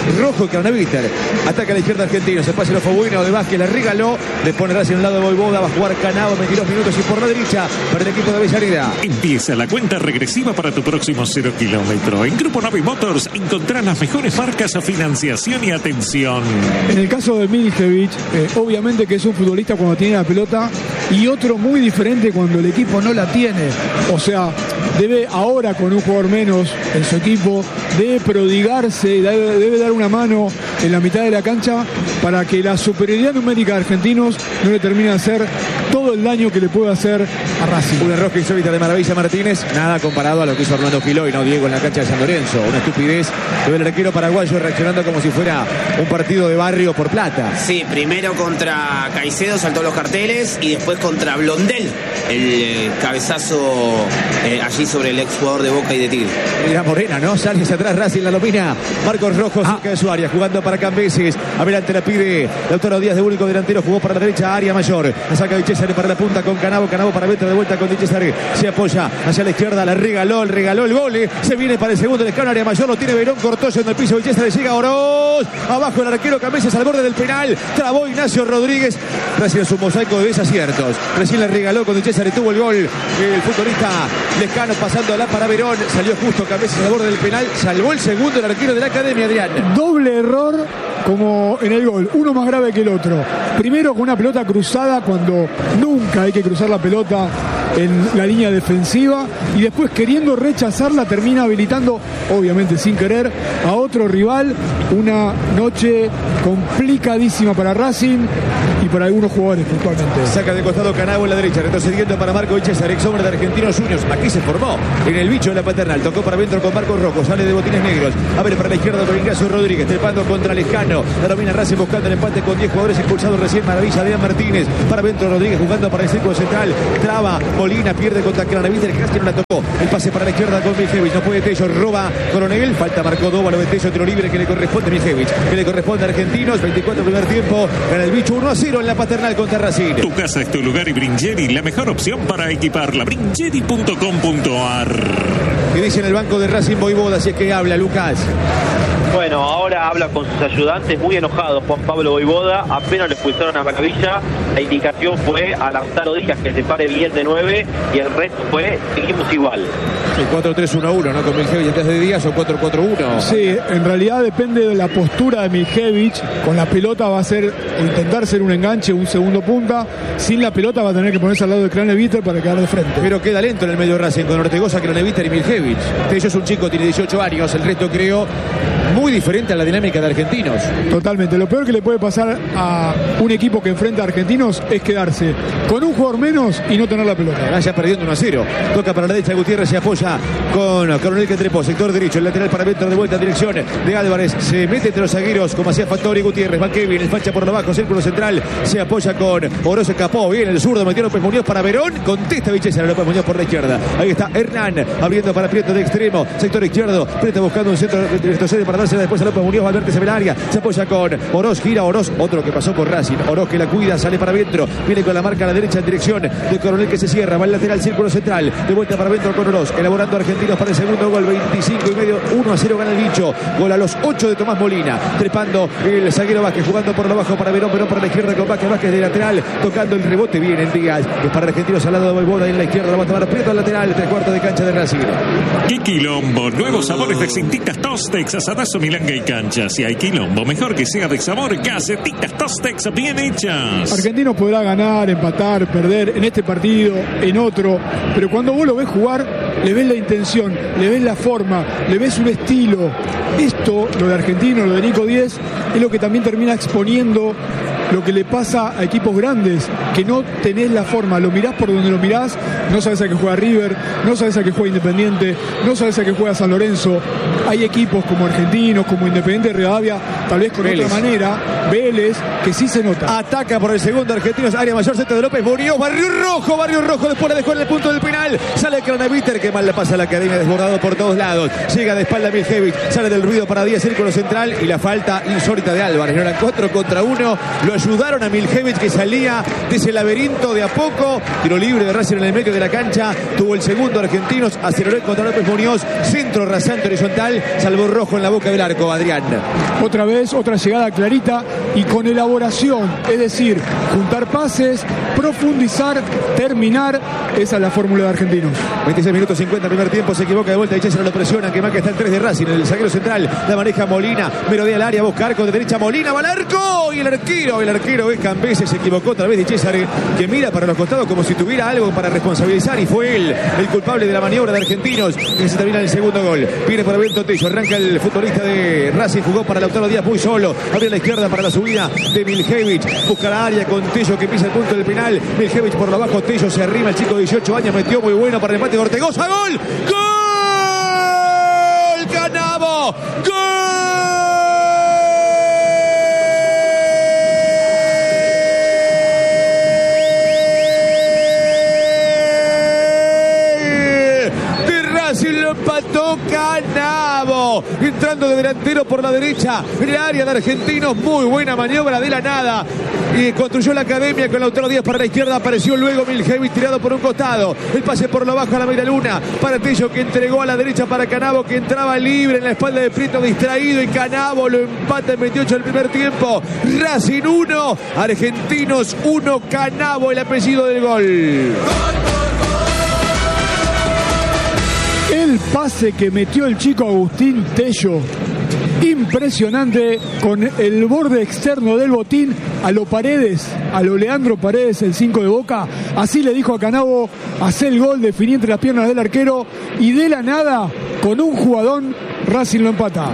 Rojo y Craneviter. Ataca a la izquierda argentino. Se pasa el ojo bueno de Vázquez. Le regaló. Le pone hacia un lado de Voivoda. Va a jugar Canavo. veintidós minutos y por la derecha para el equipo de Avellaneda. Empieza la cuenta regresiva para tu próximo cero kilómetro. En Grupo Navi Motors encontrarás las mejores marcas a financiación y atención. En el caso de Miljevic, eh, obviamente que es un futbolista cuando tiene la pelota y otro muy diferente cuando el equipo no la tiene. O sea, debe ahora con un jugador menos en su equipo, debe prodigarse, debe, debe dar una mano en la mitad de la cancha para que la superioridad numérica de argentinos no le termine de hacer todo el daño que le puede hacer a Racing. Una rosca insólita de Maravilla Martínez, nada comparado a lo que hizo Armando Quiló y no Diego en la cancha de San Lorenzo. Una estupidez de el arquero paraguayo reaccionando como si fuera un partido de barrio por plata. Sí, primero contra Caicedo saltó los carteles y después contra Blondel, el eh, cabezazo eh, allí sobre el ex jugador de Boca y de Tigre. Mira Morena, ¿no? Sale hacia atrás Racing, la domina Marcos Rojo ah. cerca de su área, jugando para Cambeses. Adelante la pide Lautaro Díaz de único delantero, jugó para la derecha, área mayor. La saca Di Cesare para la punta con Canavo, Canavo para Beto de vuelta con Di Cesare. Se apoya hacia la izquierda, la regaló, el regaló el gol. Se viene para el segundo del escano, área mayor, lo tiene Verón, cortó en el piso, Di Cesare llega Oroz. Abajo el arquero Cambeses al borde del penal. Trabó Ignacio Rodríguez. Recién es un mosaico de desaciertos. Recién le regaló con Di Cesare, tuvo el gol. El futbolista Lescano pasándola para Verón. Salió justo Cambeses al borde del penal. Salvó el segundo el arquero de la academia, Adrián. Doble error como en el gol. Uno más grave que el otro. Primero con una pelota cruzada cuando nunca hay que cruzar la pelota en la línea defensiva. Y después queriendo rechazarla termina habilitando, obviamente sin querer, a otro rival. Una noche complicadísima para Racing y para algunos jugadores puntualmente. Saca de costado Canavo en la derecha, retrocediendo para Marco Di Cesare, ex hombre de Argentinos Juniors. Aquí se formó en el bicho de la paternal. Tocó para adentro con Marcos Rojo, sale de botines negros. Abre para la izquierda con Ignacio Rodríguez, trepando contra Lescano. La domina Racing buscando el empate con diez jugadores expulsados recién. Maravilla de Martínez. Para adentro Rodríguez jugando para el círculo central. Traba Molina, pierde contra Craneviter, que casi no la tocó. El pase para la izquierda con Miljevic. No puede Tello, roba Coronel. Falta Marcó Dóvalo de Tello, tiro libre que le corresponde a Miljevic, que le corresponde a Argentinos. veinticuatro primer tiempo. Gana el bicho uno a cero en la paternal contra Racing. Tu casa es tu lugar y Bringeri, la mejor opción para equiparla. Bringeri punto com punto ar. ¿Qué dice en el banco de Racing Voivoda? Si es que habla, Lucas. Bueno, ahora habla con sus ayudantes, muy enojados Juan Pablo Voivoda. Apenas le expulsaron a Maravilla, la indicación fue a Lautaro Díaz que se pare bien de nueve y el resto fue seguimos igual. Sí, cuatro tres uno uno, ¿no? Con Miljevic antes de Díaz o cuatro cuatro uno. Sí, en realidad depende de la postura de Miljevic. Con la pelota va a ser, o intentar ser un enganche, un segundo punta. Sin la pelota va a tener que ponerse al lado de Craneviter para quedar de frente. Pero queda lento en el medio Racing con Ortegoza, Craneviter y Miljevic. Tello es un chico, tiene dieciocho años, el resto creo muy diferente a la dinámica de Argentinos. Totalmente. Lo peor que le puede pasar a un equipo que enfrenta a Argentinos es quedarse con un jugador menos y no tener la pelota. Vaya perdiendo uno a cero. Toca para la derecha, Gutiérrez se apoya con Coronel que trepó, sector derecho, el lateral para adentro de vuelta en dirección de Álvarez. Se mete entre los zagueros como hacía Fattori. Gutiérrez, va Kevin, el facha por lo bajo, círculo central, se apoya con Oroz, escapó bien el zurdo, metió López Muñoz para Verón, contesta Vichesa, López Muñoz por la izquierda. Ahí está Hernán, abriendo para Prieto de extremo, sector izquierdo, Prieto buscando un centro de retrocede para dársela después a López Muñoz, va al vértice del área, se apoya con Oroz, gira Oroz, otro que pasó por Racing, Oroz que la cuida, sale para adentro, viene con la marca a la derecha en dirección de Coronel que se cierra, va al lateral, círculo central, de vuelta para adentro con Oroz, elaborando Argentinos para el segundo gol, veinticinco y medio, uno a cero gana el bicho, gol a los ocho de Tomás Molina, trepando el zaguero Vázquez, jugando por lo bajo para Verón, Verón para la izquierda con Vázquez, Vázquez de lateral, tocando el rebote bien en Díaz, es para Argentinos al lado de Voivoda, en la izquierda la va a tomar Prieto al lateral, tres cuartos de cancha de Racing. ¡Qué quilombo! Nuevos sabores de cintitas Tostex, asadazo, milanga y cancha. Si hay quilombo, mejor que sea de sabor, gacetitas Tostex bien hechas. Argentinos podrá ganar, empatar, perder en este partido, en otro, pero cuando vos lo ves jugar, le ves la intención, le ves la forma, le ves un estilo. Esto, lo de Argentino, lo de Nico Díez, es lo que también termina exponiendo lo que le pasa a equipos grandes, que no tenés la forma, lo mirás por donde lo mirás, no sabes a qué juega River, no sabes a qué juega Independiente, no sabes a qué juega San Lorenzo. Hay equipos como Argentinos, como Independiente de Rivadavia, tal vez con Vélez. Otra manera, Vélez, que sí se nota. Ataca por el segundo Argentinos, área mayor, centro de López Muñoz, Barrio Rojo, Barrio Rojo, después la dejó en el punto del penal, sale Craneviter, que mal la pasa a la academia, desbordado por todos lados, llega de espalda Miljevic, sale del ruido para Díaz, círculo central, y la falta insólita de Álvarez, no eran cuatro contra uno, lo ayudaron a Miljevic, que salía de ese laberinto de a poco. Tiro libre de Racing en el medio de la cancha. Tuvo el segundo Argentinos. Aceleró contra López Muñoz. Centro rasante horizontal. Salvó Rojo en la boca del arco, Adrián. Otra vez, otra llegada clarita y con elaboración. Es decir, juntar pases, profundizar, terminar. Esa es la fórmula de Argentinos. veintiséis minutos cincuenta, primer tiempo. Se equivoca de vuelta y César lo presiona. Que marca está el tres de Racing. El zaguero central la maneja Molina. Merodea al área. Busca arco de derecha. Molina va al arco. Y el arquero, el arquero es Cambeses. Se equivocó otra vez de César, que mira para los costados como si tuviera algo para responsabilizar. Y fue él el culpable de la maniobra de Argentinos. Que se termina el segundo gol. Viene por Bento Tello. Arranca el futbolista de Racing. Jugó para Lautaro Díaz muy solo. Abre a la izquierda para la subida de Miljevic. Busca la área con Tello que pisa el punto del penal. Miljevic por lo abajo. Tello se arrima. El chico de dieciocho años metió muy bueno para el empate de Ortegoza. ¡Gol! ¡Gol! ¡Canavo! ¡Gol! Lo empató Canavo, entrando de delantero por la derecha en el área de Argentinos. Muy buena maniobra de la nada, y construyó la academia con Lautaro Díaz para la izquierda. Apareció luego Miljevic tirado por un costado. El pase por lo bajo a la media luna para Tello, que entregó a la derecha para Canavo, que entraba libre en la espalda de Prieto, distraído, y Canavo lo empata en veintiocho del primer tiempo. Racing uno, Argentinos uno. Canavo el apellido del gol. El pase que metió el chico Agustín Tello, impresionante, con el borde externo del botín a lo Paredes, a lo Leandro Paredes, el cinco de Boca. Así le dijo a Canavo: hace el gol, definí entre las piernas del arquero, y de la nada, con un jugadón, Racing lo empata.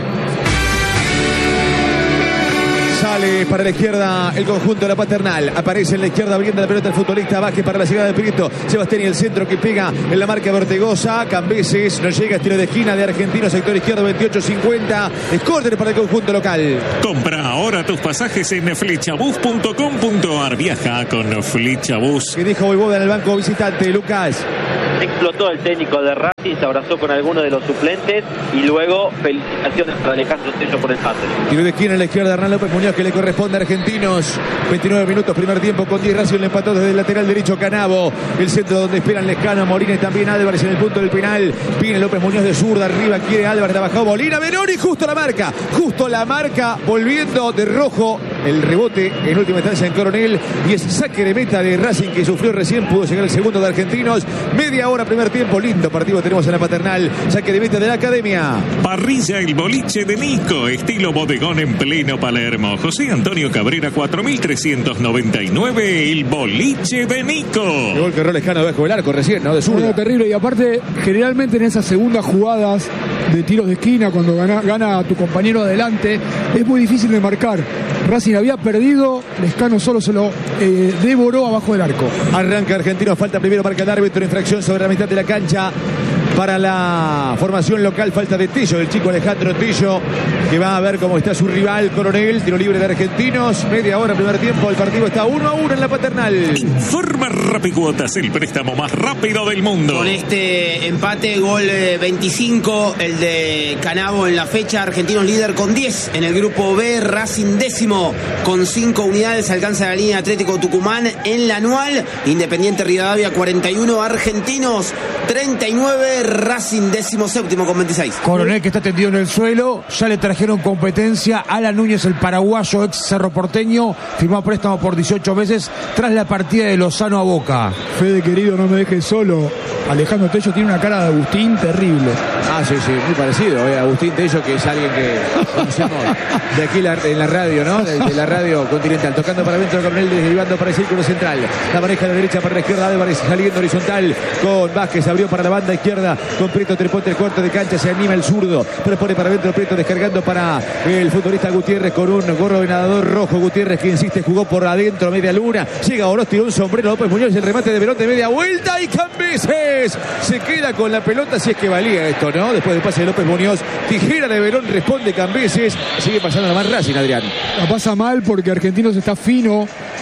Sale para la izquierda el conjunto de la Paternal. Aparece en la izquierda abriendo la pelota el futbolista Vázquez para la llegada de Prieto. Sebastián y el centro que pega en la marca de Ortegoza. Cambeses no llega, estilo de esquina de Argentino, sector izquierdo, veintiocho cincuenta. Es córner para el conjunto local. Compra ahora tus pasajes en flechabus punto com punto ar. Viaja con Flechabus. Que dijo Voivoda en el banco visitante, Lucas. Explotó el técnico de Racing, se abrazó con alguno de los suplentes y luego felicitaciones para Alejandro Tello por el pase. Tiro de esquina en la izquierda, Hernán López Muñoz, que le corresponde a Argentinos. veintinueve minutos, primer tiempo, con diez. Racing le empató desde el lateral derecho Canavo. El centro donde esperan Lescano, Molina y también Álvarez en el punto del penal. Viene López Muñoz de zurda, arriba quiere Álvarez, trabajó Molina, Verón, y justo la marca. Justo la marca, volviendo de rojo. El rebote en última instancia en Coronel, y es saque de meta de Racing, que sufrió recién. Pudo llegar el segundo de Argentinos. Media hora, primer tiempo, lindo partido tenemos en la Paternal. Saque de meta de la academia. Parrilla El Boliche de Nico, estilo bodegón en pleno Palermo. José Antonio Cabrera cuatro mil trescientos noventa y nueve, El Boliche de Nico. El gol que erró Lescano debajo del arco recién, ¿no? De zurda. Bueno, terrible, y aparte, generalmente en esas segundas jugadas de tiros de esquina, cuando gana, gana a tu compañero adelante, es muy difícil de marcar. Racing había perdido, Lescano solo se lo eh, devoró abajo del arco. Arranca Argentino, falta primero, marca el árbitro, infracción sobre la mitad de la cancha para la formación local. Falta de Tello, del chico Alejandro Tello, que va a ver cómo está su rival Coronel. Tiro libre de Argentinos, media hora, primer tiempo. El partido está uno a uno en la Paternal. Informa Rapicuotas, el préstamo más rápido del mundo. Con este empate, gol veinticinco, el de Canavo en la fecha. Argentinos líder con diez en el grupo B. Racing décimo con cinco unidades. Alcanza la línea Atlético Tucumán en la anual. Independiente Rivadavia cuarenta y uno, Argentinos treinta y nueve. Racing décimo séptimo con veintiséis. Coronel, que está tendido en el suelo. Ya le trajeron competencia. Alan Núñez, el paraguayo, ex Cerro Porteño, firmó préstamo por dieciocho meses tras la partida de Lozano a Boca. Fede, querido, no me dejes solo. Alejandro Tello tiene una cara de Agustín terrible. Ah, sí, sí, muy parecido. Eh, Agustín Tello, que es alguien que conocemos de aquí la, en la radio, ¿no? De, de la radio continental. Tocando para adentro, Coronel derivando para el círculo central. La maneja de la derecha para la izquierda. Álvarez saliendo horizontal con Vázquez. Abrió para la banda izquierda con Prieto. Treponte el cuarto de cancha. Se anima el zurdo. Pero pone para adentro Prieto, descargando para el futbolista Gutiérrez con un gorro de nadador rojo. Gutiérrez, que insiste, jugó por adentro, media luna. Llega Oroz, tiró un sombrero. López Muñoz, el remate de Verón de media vuelta. Y Cambeses se queda con la pelota, si es que valía esto, ¿no? Después del pase de López Muñoz, tijera de Verón, responde Cambeses. Sigue pasando la más Racing, Adrián. La pasa mal porque Argentinos está fino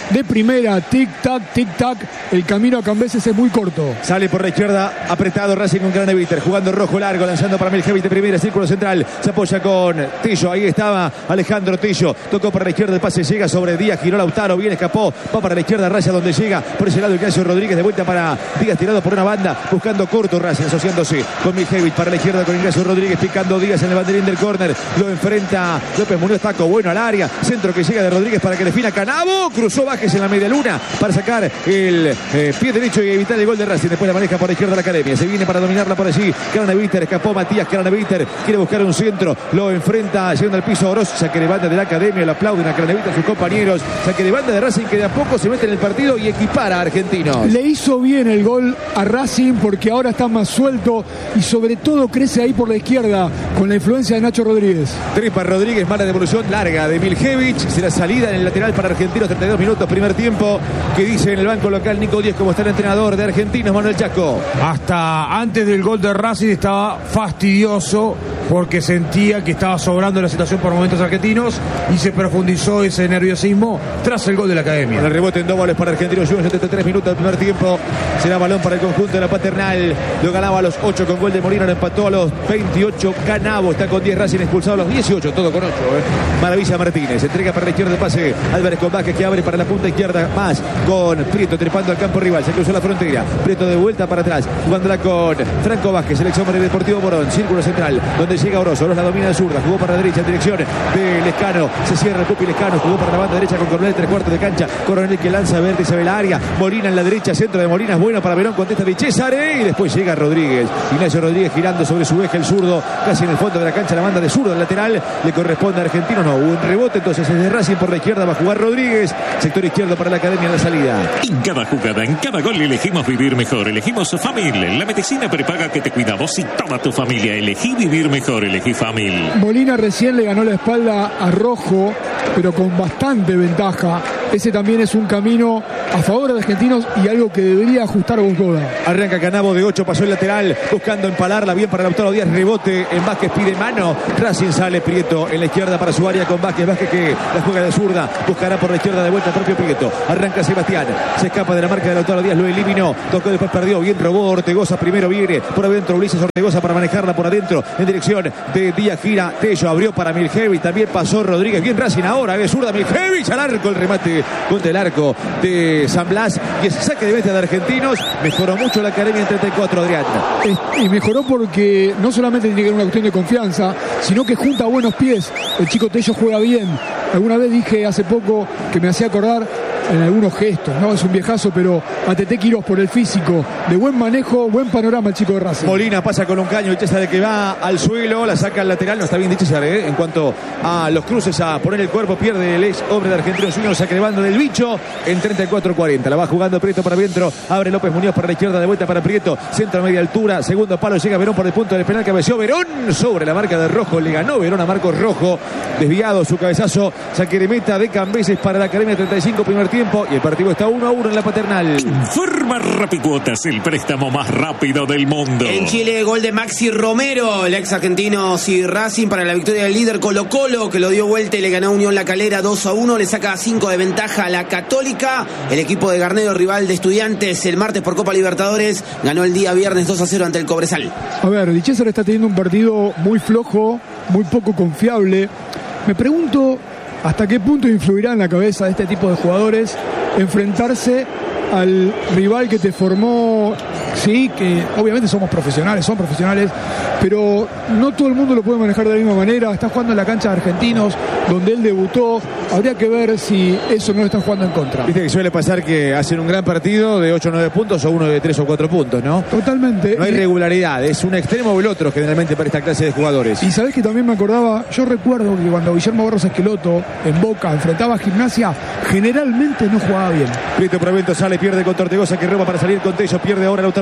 de primera, tic-tac, tic-tac. El camino a Cambeses es muy corto. Sale por la izquierda, apretado Racing con Craneviter, jugando rojo largo, lanzando para Miljevic de primera, círculo central, se apoya con Tillo, ahí estaba Alejandro Tillo, tocó para la izquierda, el pase llega sobre Díaz, giró Lautaro, bien escapó, va para la izquierda, Raya donde llega, por ese lado Ignacio Rodríguez, de vuelta para Díaz, tirado por una banda, buscando corto Racing, asociándose con Miljevic, para la izquierda con Ignacio Rodríguez, picando Díaz en el banderín del córner, lo enfrenta López Muñoz, taco bueno al área, centro que llega de Rodríguez para que defina Canavo, cruzó Vázquez en la media luna para sacar el eh, pie derecho y evitar el gol de Racing, después la maneja por la izquierda la Academia, se viene para dominarla por allí, Craneviter, escapó Matías Craneviter, quiere buscar un centro, lo enfrenta llegando al piso Oroz, saque de banda de la Academia, lo aplauden a Craneviter sus compañeros, saque de banda de Racing que de a poco se mete en el partido y equipara a Argentinos. Le hizo bien el gol a Racing porque ahora está más suelto y sobre todo crece ahí por la izquierda con la influencia de Nacho Rodríguez. Tripa Rodríguez, mala devolución larga de Miljevic, será salida en el lateral para Argentinos, treinta y dos minutos, primer tiempo, que dice en el banco local Nico Díez como está el entrenador de Argentinos, Manuel Chaco. Hasta antes del gol de Racing estaba fastidioso porque sentía que estaba sobrando la situación por momentos argentinos y se profundizó ese nerviosismo tras el gol de la Academia. Con el rebote en dos goles para Argentinos Juniors, setenta y tres minutos del primer tiempo, será balón para el conjunto de la Paternal, lo ganaba a los ocho con gol de Molina, lo empató a los veintiocho, Canavo está con diez, Racing expulsado a los dieciocho, todo con ocho, ¿eh? Maravilla Martínez, entrega para la izquierda el pase, Álvarez con Vázquez que abre para la punta izquierda, más con Prieto trepando al campo rival, se cruzó la frontera, Prieto de vuelta para atrás, jugándola con Franco Vázquez, selección para el Deportivo Morón, círculo central, donde llega Oroz, Oroz la domina de zurda, jugó para la derecha en dirección de Lescano, se cierra el Pupi Lescano, jugó para la banda derecha con Coronel, tres cuartos de cancha, Coronel que lanza verde, se ve la área, Molina en la derecha, centro de Molina, es bueno para Verón, contesta de César y después llega Rodríguez, Ignacio Rodríguez girando sobre su eje el zurdo, casi en el fondo de la cancha, la banda de zurdo, el lateral, le corresponde a Argentino, no, hubo un rebote, entonces desde Racing por la izquierda va a jugar Rodríguez, sector izquierdo para la Academia en la salida. En cada jugada, en cada gol elegimos vivir mejor, elegimos Famil, la medicina prepaga que te cuida vos y toda tu familia, elegí vivir mejor, elegí Famil. Molina recién le ganó la espalda a Rojo, pero con bastante ventaja. Ese también es un camino a favor de Argentinos y algo que debería ajustar Boscoda. Arranca Canavo de ocho, pasó el lateral, buscando empalarla bien para Lautaro Díaz, rebote en Vázquez, pide mano, Racing sale Prieto en la izquierda para su área con Vázquez, Vázquez que la juega de zurda, buscará por la izquierda de vuelta el propio Prieto, arranca Sebastián, se escapa de la marca de Lautaro Díaz, lo eliminó, tocó, después perdió, bien robó Ortegoza, primero viene por adentro Ulises Ortegoza para manejarla por adentro, en dirección de Díaz, gira, Tello abrió para Miljevic, también pasó Rodríguez, bien Racing ahora, es zurda Miljevic, al arco el remate contra el arco de San Blas y ese saque de meta de Argentinos, mejoró mucho la Academia en treinta y cuatro, Adrián. Y mejoró porque no solamente tiene que ver una cuestión de confianza, sino que junta buenos pies, el chico Tello juega bien, alguna vez dije hace poco que me hacía acordar en algunos gestos, ¿no? Es un viejazo, pero a Tete Quirós por el físico, de buen manejo, buen panorama el chico de Racing. Molina pasa con un caño, César de que va al suelo, la saca al lateral, no está bien dicho César, ¿eh? En cuanto a los cruces, a poner el cuerpo, pierde el ex hombre de Argentinos Juniors, saque de banda del bicho en treinta y cuatro cuarenta, la va jugando Prieto para adentro, abre López Muñoz para la izquierda, de vuelta para Prieto, centro a media altura, segundo palo, llega Verón por el punto del penal, cabeció Verón sobre la marca de Rojo, le ganó Verón a Marcos Rojo, desviado su cabezazo, saque de meta de Cambeses para la Academia, treinta y cinco primer tiempo y el partido está uno a uno en la Paternal. Informa Rapicuotas, el préstamo más rápido del mundo. En Chile, gol de Maxi Romero, el ex argentino y Racing para la victoria del líder Colo Colo, que lo dio vuelta y le ganó a Unión La Calera dos a uno, le saca cinco de ventaja a la Católica. El equipo de Garnedo, rival de Estudiantes, el martes por Copa Libertadores, ganó el día viernes dos a cero ante el Cobresal. A ver, Di César está teniendo un partido muy flojo, muy poco confiable. Me pregunto hasta qué punto influirá en la cabeza de este tipo de jugadores enfrentarse al rival que te formó. Sí, que obviamente somos profesionales, son profesionales, pero no todo el mundo lo puede manejar de la misma manera. Está jugando en la cancha de Argentinos, donde él debutó. Habría que ver si eso no lo está jugando en contra. Viste que suele pasar que hacen un gran partido de ocho o nueve puntos o uno de tres o cuatro puntos, ¿no? Totalmente. No hay regularidad, es un extremo o el otro generalmente para esta clase de jugadores. Y sabés que también me acordaba, yo recuerdo que cuando Guillermo Barros Esqueloto en Boca enfrentaba a Gimnasia, generalmente no jugaba bien. Prieto por evento sale, pierde contra Ortegoza que roba para salir con Tello, pierde ahora Lautaro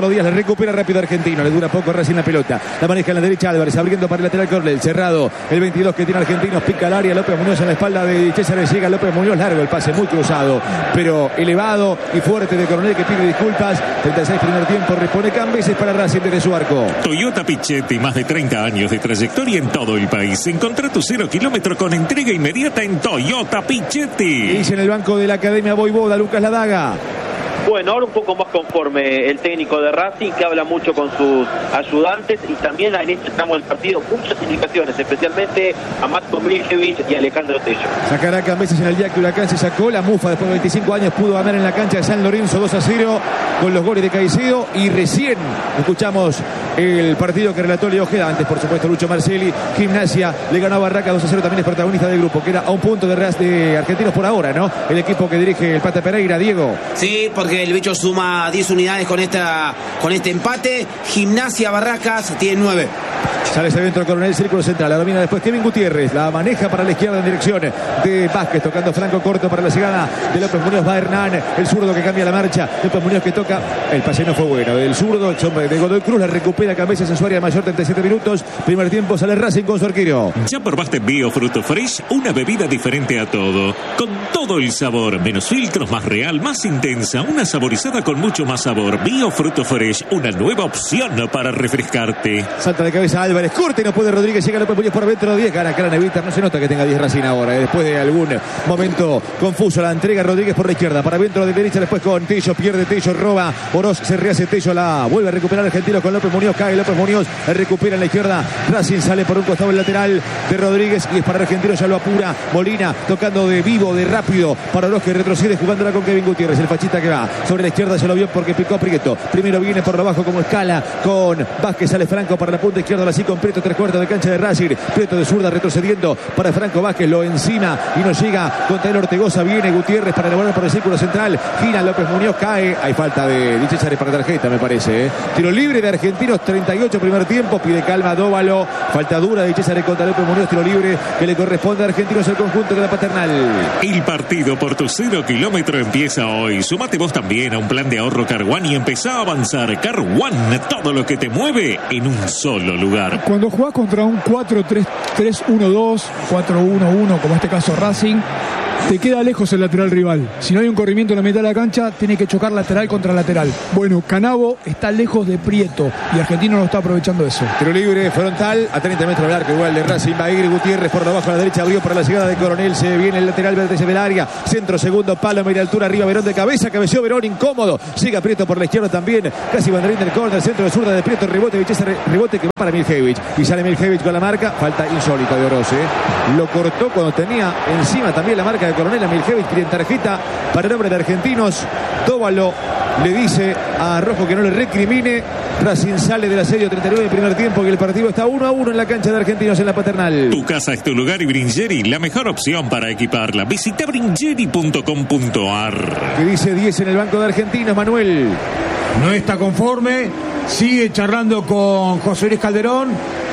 Lautaro Díaz, le recupera rápido Argentino, le dura poco Racing la pelota, la maneja en la derecha Álvarez, abriendo para el lateral Cornell, cerrado, el veintidós que tiene Argentinos, pica al área, López Muñoz en la espalda de César, llega López Muñoz, largo el pase, muy cruzado, pero elevado y fuerte de Coronel, que pide disculpas. treinta y seis primer tiempo, repone Cambeses para Racing desde su arco. Toyota Pichetti, más de treinta años de trayectoria en todo el país. Encontrá tu cero kilómetro con entrega inmediata en Toyota Pichetti. Dice en el banco de la Academia Voivoda, Lucas Ladaga. Bueno, ahora un poco más conforme el técnico de Racing, que habla mucho con sus ayudantes, y también en este tramo del partido muchas indicaciones, especialmente a Matko Miljevic y Alejandro Tello. Sacará Cambeses en el día que Huracán se sacó. La Mufa después de veinticinco años pudo ganar en la cancha de San Lorenzo dos a cero con los goles de Caicedo, y recién escuchamos el partido que relató Leo Ojeda, antes por supuesto Lucho Marcelli. Gimnasia le ganó a Barraca dos a cero, también es protagonista del grupo, que era a un punto de, de Argentinos por ahora, ¿no? El equipo que dirige el Pata Pereira, Diego. Sí, porque el bicho suma diez unidades con esta con este empate. Gimnasia Barracas tiene nueve. Sale ese dentro Coronel, círculo central, la domina después Kevin Gutiérrez, la maneja para la izquierda en dirección de Vázquez, tocando flanco corto para la llegada de López Muñoz. Va Hernán, el zurdo que cambia la marcha, López Muñoz que toca, el pase no fue bueno, el zurdo de Godoy Cruz, la recupera Cambeses en su área mayor, treinta y siete minutos, primer tiempo, sale Racing con su arquero. ¿Ya probaste Bio Fruto Fresh? Una bebida diferente a todo, con todo el sabor, menos filtros, más real, más intensa, una saborizada con mucho más sabor. Bio Fruto Fresh, una nueva opción para refrescarte. Salta de cabeza Álvarez, corte, no puede Rodríguez, llega López Muñoz por dentro, diez, gana cara Nevita, no se nota que tenga diez Racing ahora, eh, después de algún momento confuso, la entrega Rodríguez por la izquierda, para dentro de derecha, después con Tello, pierde Tello, roba, Oroz, se rehace Tello, la vuelve a recuperar Argentino con López Muñoz, cae López Muñoz, recupera en la izquierda, Racing sale por un costado el lateral de Rodríguez, y es para Argentino, ya lo apura Molina, tocando de vivo, de rápido, para Oroz que retrocede, jugándola con Kevin Gutiérrez, el fachista que va sobre la izquierda, se lo vio porque picó Prieto, primero viene por abajo como escala, con Vázquez, sale Franco para la punta izquierda, así con Prieto, tres cuartos de cancha de Racing, Prieto de zurda retrocediendo para Franco Vázquez, lo encima y no llega contra el Ortegoza, viene Gutiérrez para elaborar por el círculo central, gira López Muñoz, cae, hay falta de Di César para tarjeta me parece, ¿eh? Tiro libre de Argentinos, treinta y ocho primer tiempo, pide calma Dóvalo, falta dura de Di César contra López Muñoz, tiro libre que le corresponde a Argentinos el conjunto de la Paternal. El partido por tu cero kilómetro empieza hoy, sumate vos también a un plan de ahorro Car One y empezá a avanzar. Car One, todo lo que te mueve en un solo lugar. Cuando jugás contra un cuatro tres tres uno dos, cuatro uno uno, como en este caso Racing, te queda lejos el lateral rival. Si no hay un corrimiento en la mitad de la cancha, tiene que chocar lateral contra lateral. Bueno, Canavo está lejos de Prieto y Argentino no está aprovechando eso. Tiro libre frontal a treinta metros del arco, igual de Racing. Va a ir Gutiérrez por debajo a la derecha, abrió para la llegada de Coronel. Se viene el lateral vértice del área. Centro, segundo palo, media altura, arriba Verón de cabeza. Cabeció Verón, incómodo. Sigue Prieto por la izquierda también. Casi banderín del córner, centro de zurda de Prieto. Rebote, Vichesa, rebote que va para Miljevic. Y sale Miljevic con la marca. Falta insólita de Oroz, ¿eh? Lo cortó cuando tenía encima también la marca de Coronel a Miljevic. Tiene tarjeta para el nombre de Argentinos. Tóbalo le dice a Rojo que no le recrimine. Racing sale del asedio, treinta y nueve del primer tiempo, que el partido está uno a uno en la cancha de Argentinos en la Paternal. Tu casa es tu lugar y Bringeri, la mejor opción para equiparla. Visita bringeri punto com punto a r. Que dice diez en el banco de Argentinos, Manuel. No está conforme, sigue charlando con José Luis Calderón,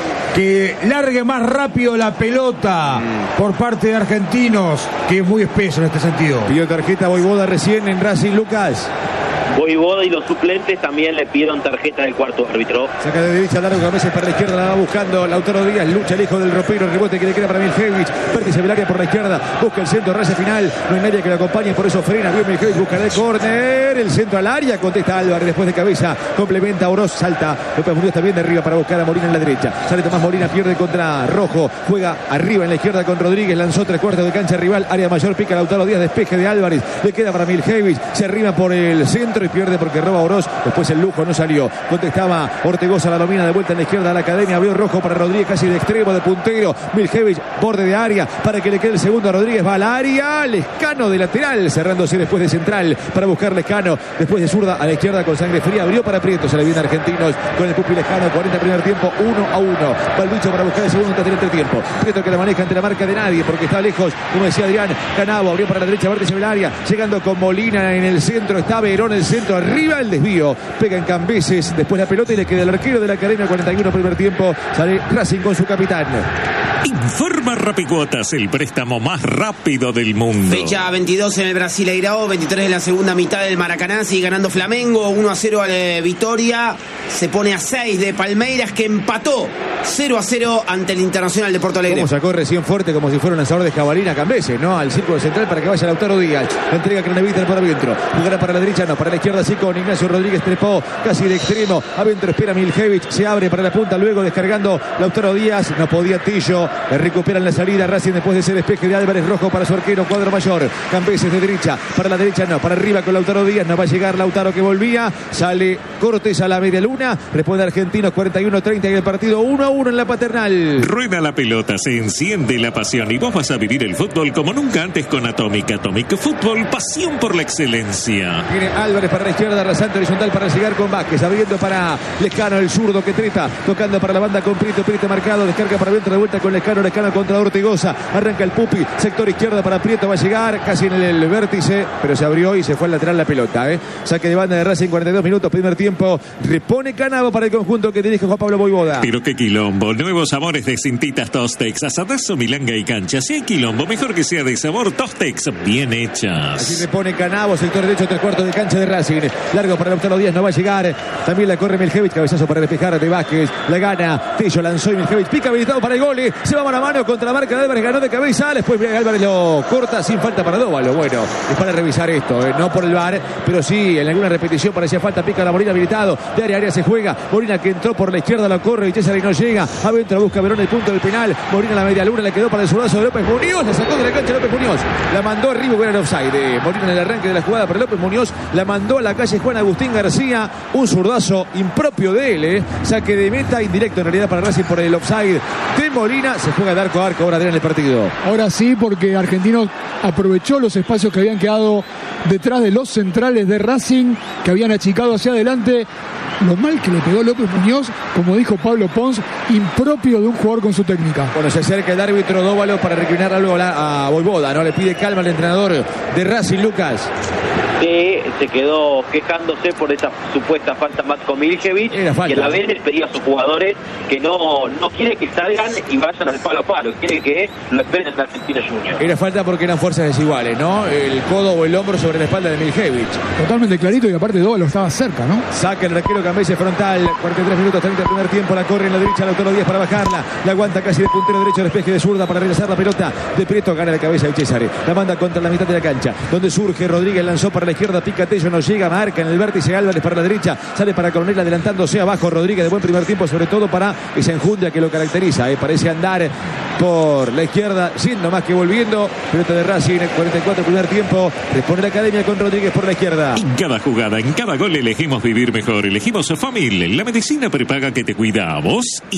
que largue más rápido la pelota por parte de Argentinos, que es muy espeso en este sentido. Pidió tarjeta Voivoda recién en Racing, Lucas. Voivoda y los suplentes también le pidieron tarjeta del cuarto árbitro. Saca de derecha largo, a veces para la izquierda, la va buscando Lautaro Díaz, lucha lejos del ropero, el rebote que le queda para Miljevic, vértice del área por la izquierda, busca el centro, raya final, no hay nadie que lo acompañe, por eso frena, bien Miljevic, busca el córner, el centro al área, contesta Álvarez después de cabeza, complementa Oroz, salta, López Muñoz también de arriba para buscar a Molina en la derecha, sale Tomás Molina, pierde contra Rojo, juega arriba en la izquierda con Rodríguez, lanzó tres cuartos de cancha rival, área mayor, pica Lautaro Díaz, despeje de Álvarez, le queda para Miljevic, se arriba por el centro y pierde porque roba Oroz, después el lujo no salió, contestaba Ortegoza, la domina de vuelta en la izquierda a la Academia, abrió Rojo para Rodríguez casi de extremo, de puntero, Miljevic, borde de área, para que le quede el segundo a Rodríguez, va al área, Lescano de lateral, cerrándose después de central, para buscar Lescano, después de zurda a la izquierda con sangre fría, abrió para Prieto, se le viene Argentinos con el Pupi Lescano, cuarenta primer tiempo, uno a uno, va el bicho para buscar el segundo entre el tiempo, Prieto que la maneja ante la marca de nadie, porque está lejos, como decía Adrián, Canavo, abrió para la derecha, vértice del área, llegando con Molina en el centro, está Verón el centro, arriba el desvío, pega en Cambeses, después la pelota y le queda el arquero de la Academia, cuarenta y uno primer tiempo, sale Racing con su capitán. Informa Rapicuotas, el préstamo más rápido del mundo. Fecha veintidós en el Brasileirao, veintitrés en la segunda mitad del Maracaná, sigue ganando Flamengo, uno a cero al eh, Vitoria, se pone a seis de Palmeiras, que empató cero a cero ante el Internacional de Porto Alegre. Como sacó recién fuerte, como si fuera un lanzador de jabalina Cambese, ¿no? Al círculo central para que vaya Lautaro Díaz. La entrega Craneviter por adentro. Jugará para la derecha, no, para la izquierda sí con Ignacio Rodríguez, trepó casi de extremo. Adentro espera Miljevic, se abre para la punta, luego descargando Lautaro Díaz. No podía Tillo, le recuperan la salida Racing después de ese despeje de Álvarez Rojo para su arquero, cuadro mayor. Cambeses de derecha, para la derecha no, para arriba con Lautaro Díaz. No va a llegar Lautaro que volvía. Sale Cortés a la media luna. Responde Argentinos cuarenta y uno treinta y el partido uno a uno en la Paternal. Rueda la pelota, se enciende la pasión y vos vas a vivir el fútbol como nunca antes con Atomic. Atomic Fútbol, pasión por la excelencia. Tiene Álvarez para la izquierda, rasante horizontal para llegar con Vázquez, abriendo para Lescano, el zurdo que trepa, tocando para la banda con Prieto, Prieto marcado, descarga para adentro, de vuelta con Lescano, Lescano contra Ortegoza, arranca el Pupi, sector izquierda para Prieto, va a llegar casi en el, el vértice, pero se abrió y se fue al lateral la pelota, ¿eh? Saque de banda de Racing, cuarenta y dos minutos, primer tiempo, repone Canavo para el conjunto que dirige Juan Pablo Voivoda. Pero qué quilombo, nuevos sabores de Cintitas Tostex, asadazo, milanga y cancha. Si hay quilombo, mejor que sea de sabor Tostex, bien hechas. Así repone Canavo, sector derecho, tres cuartos de cancha de Racing, largo para Lautaro Díaz, no va a llegar, también la corre Miljevic, cabezazo para despejar de Vázquez, la gana, Tillo lanzó y Miljevic pica habilitado para el gol, se va mano a mano contra la marca de Álvarez, ganó de cabeza, después Álvarez lo corta sin falta para Dóvalo. Bueno, es para revisar esto, eh, no por el V A R, pero sí en alguna repetición parecía falta, pica la Molina habilitado, de área a área se juega, Molina que entró por la izquierda, la corre y César y no llega, adentro busca Verón el punto del penal, Molina la media luna, le quedó para el zurdazo de López Muñoz, la sacó de la cancha López Muñoz, la mandó arriba, buena el offside, eh, Molina en el arranque de la jugada para López Muñoz, la mandó a la calle Juan Agustín García, un zurdazo impropio de él, eh, saque de meta, indirecto en realidad para Racing por el offside de Molina, se juega de arco a arco ahora Adrián en el partido. Ahora sí, porque Argentinos aprovechó los espacios que habían quedado detrás de los centrales de Racing, que habían achicado hacia adelante. Lo mal que le pegó López Muñoz, como dijo Pablo Pons, impropio de un jugador con su técnica. Bueno, se acerca el árbitro Dóvalo para reclinar algo a, a Voivoda, ¿no? Le pide calma al entrenador de Racing, Lucas. Que se quedó quejándose por esa supuesta falta Matko Miljevic, y a la vez les pedía a sus jugadores que no, no quiere que salgan y vayan al palo a palo, quiere que lo esperen en Argentina Junior. Era falta porque eran fuerzas desiguales, ¿no? El codo o el hombro sobre la espalda de Miljevic. Totalmente clarito, y aparte Dóvalo estaba cerca, ¿no? Saca el arquero Cambese frontal, cuarenta y tres minutos, treinta del primer tiempo, la corre en la derecha, Lautaro Díaz para bajarla, la aguanta casi de puntero derecho, despeje de zurda para regresar la pelota de Prieto, gana la cabeza de Cesare, la manda contra la mitad de la cancha, donde surge Rodríguez, lanzó para la izquierda, Picatello no llega, marca en el vértice, Álvarez para la derecha, sale para Coronel adelantándose abajo, Rodríguez de buen primer tiempo, sobre todo para esa enjundia que lo caracteriza, eh, parece andar por la izquierda, siendo más que volviendo, pelota de Racing, cuarenta y cuatro primer tiempo, responde la Academia con Rodríguez por la izquierda. En cada jugada, en cada gol elegimos vivir mejor, elegimos Famil, la medicina prepaga que te cuida a vos y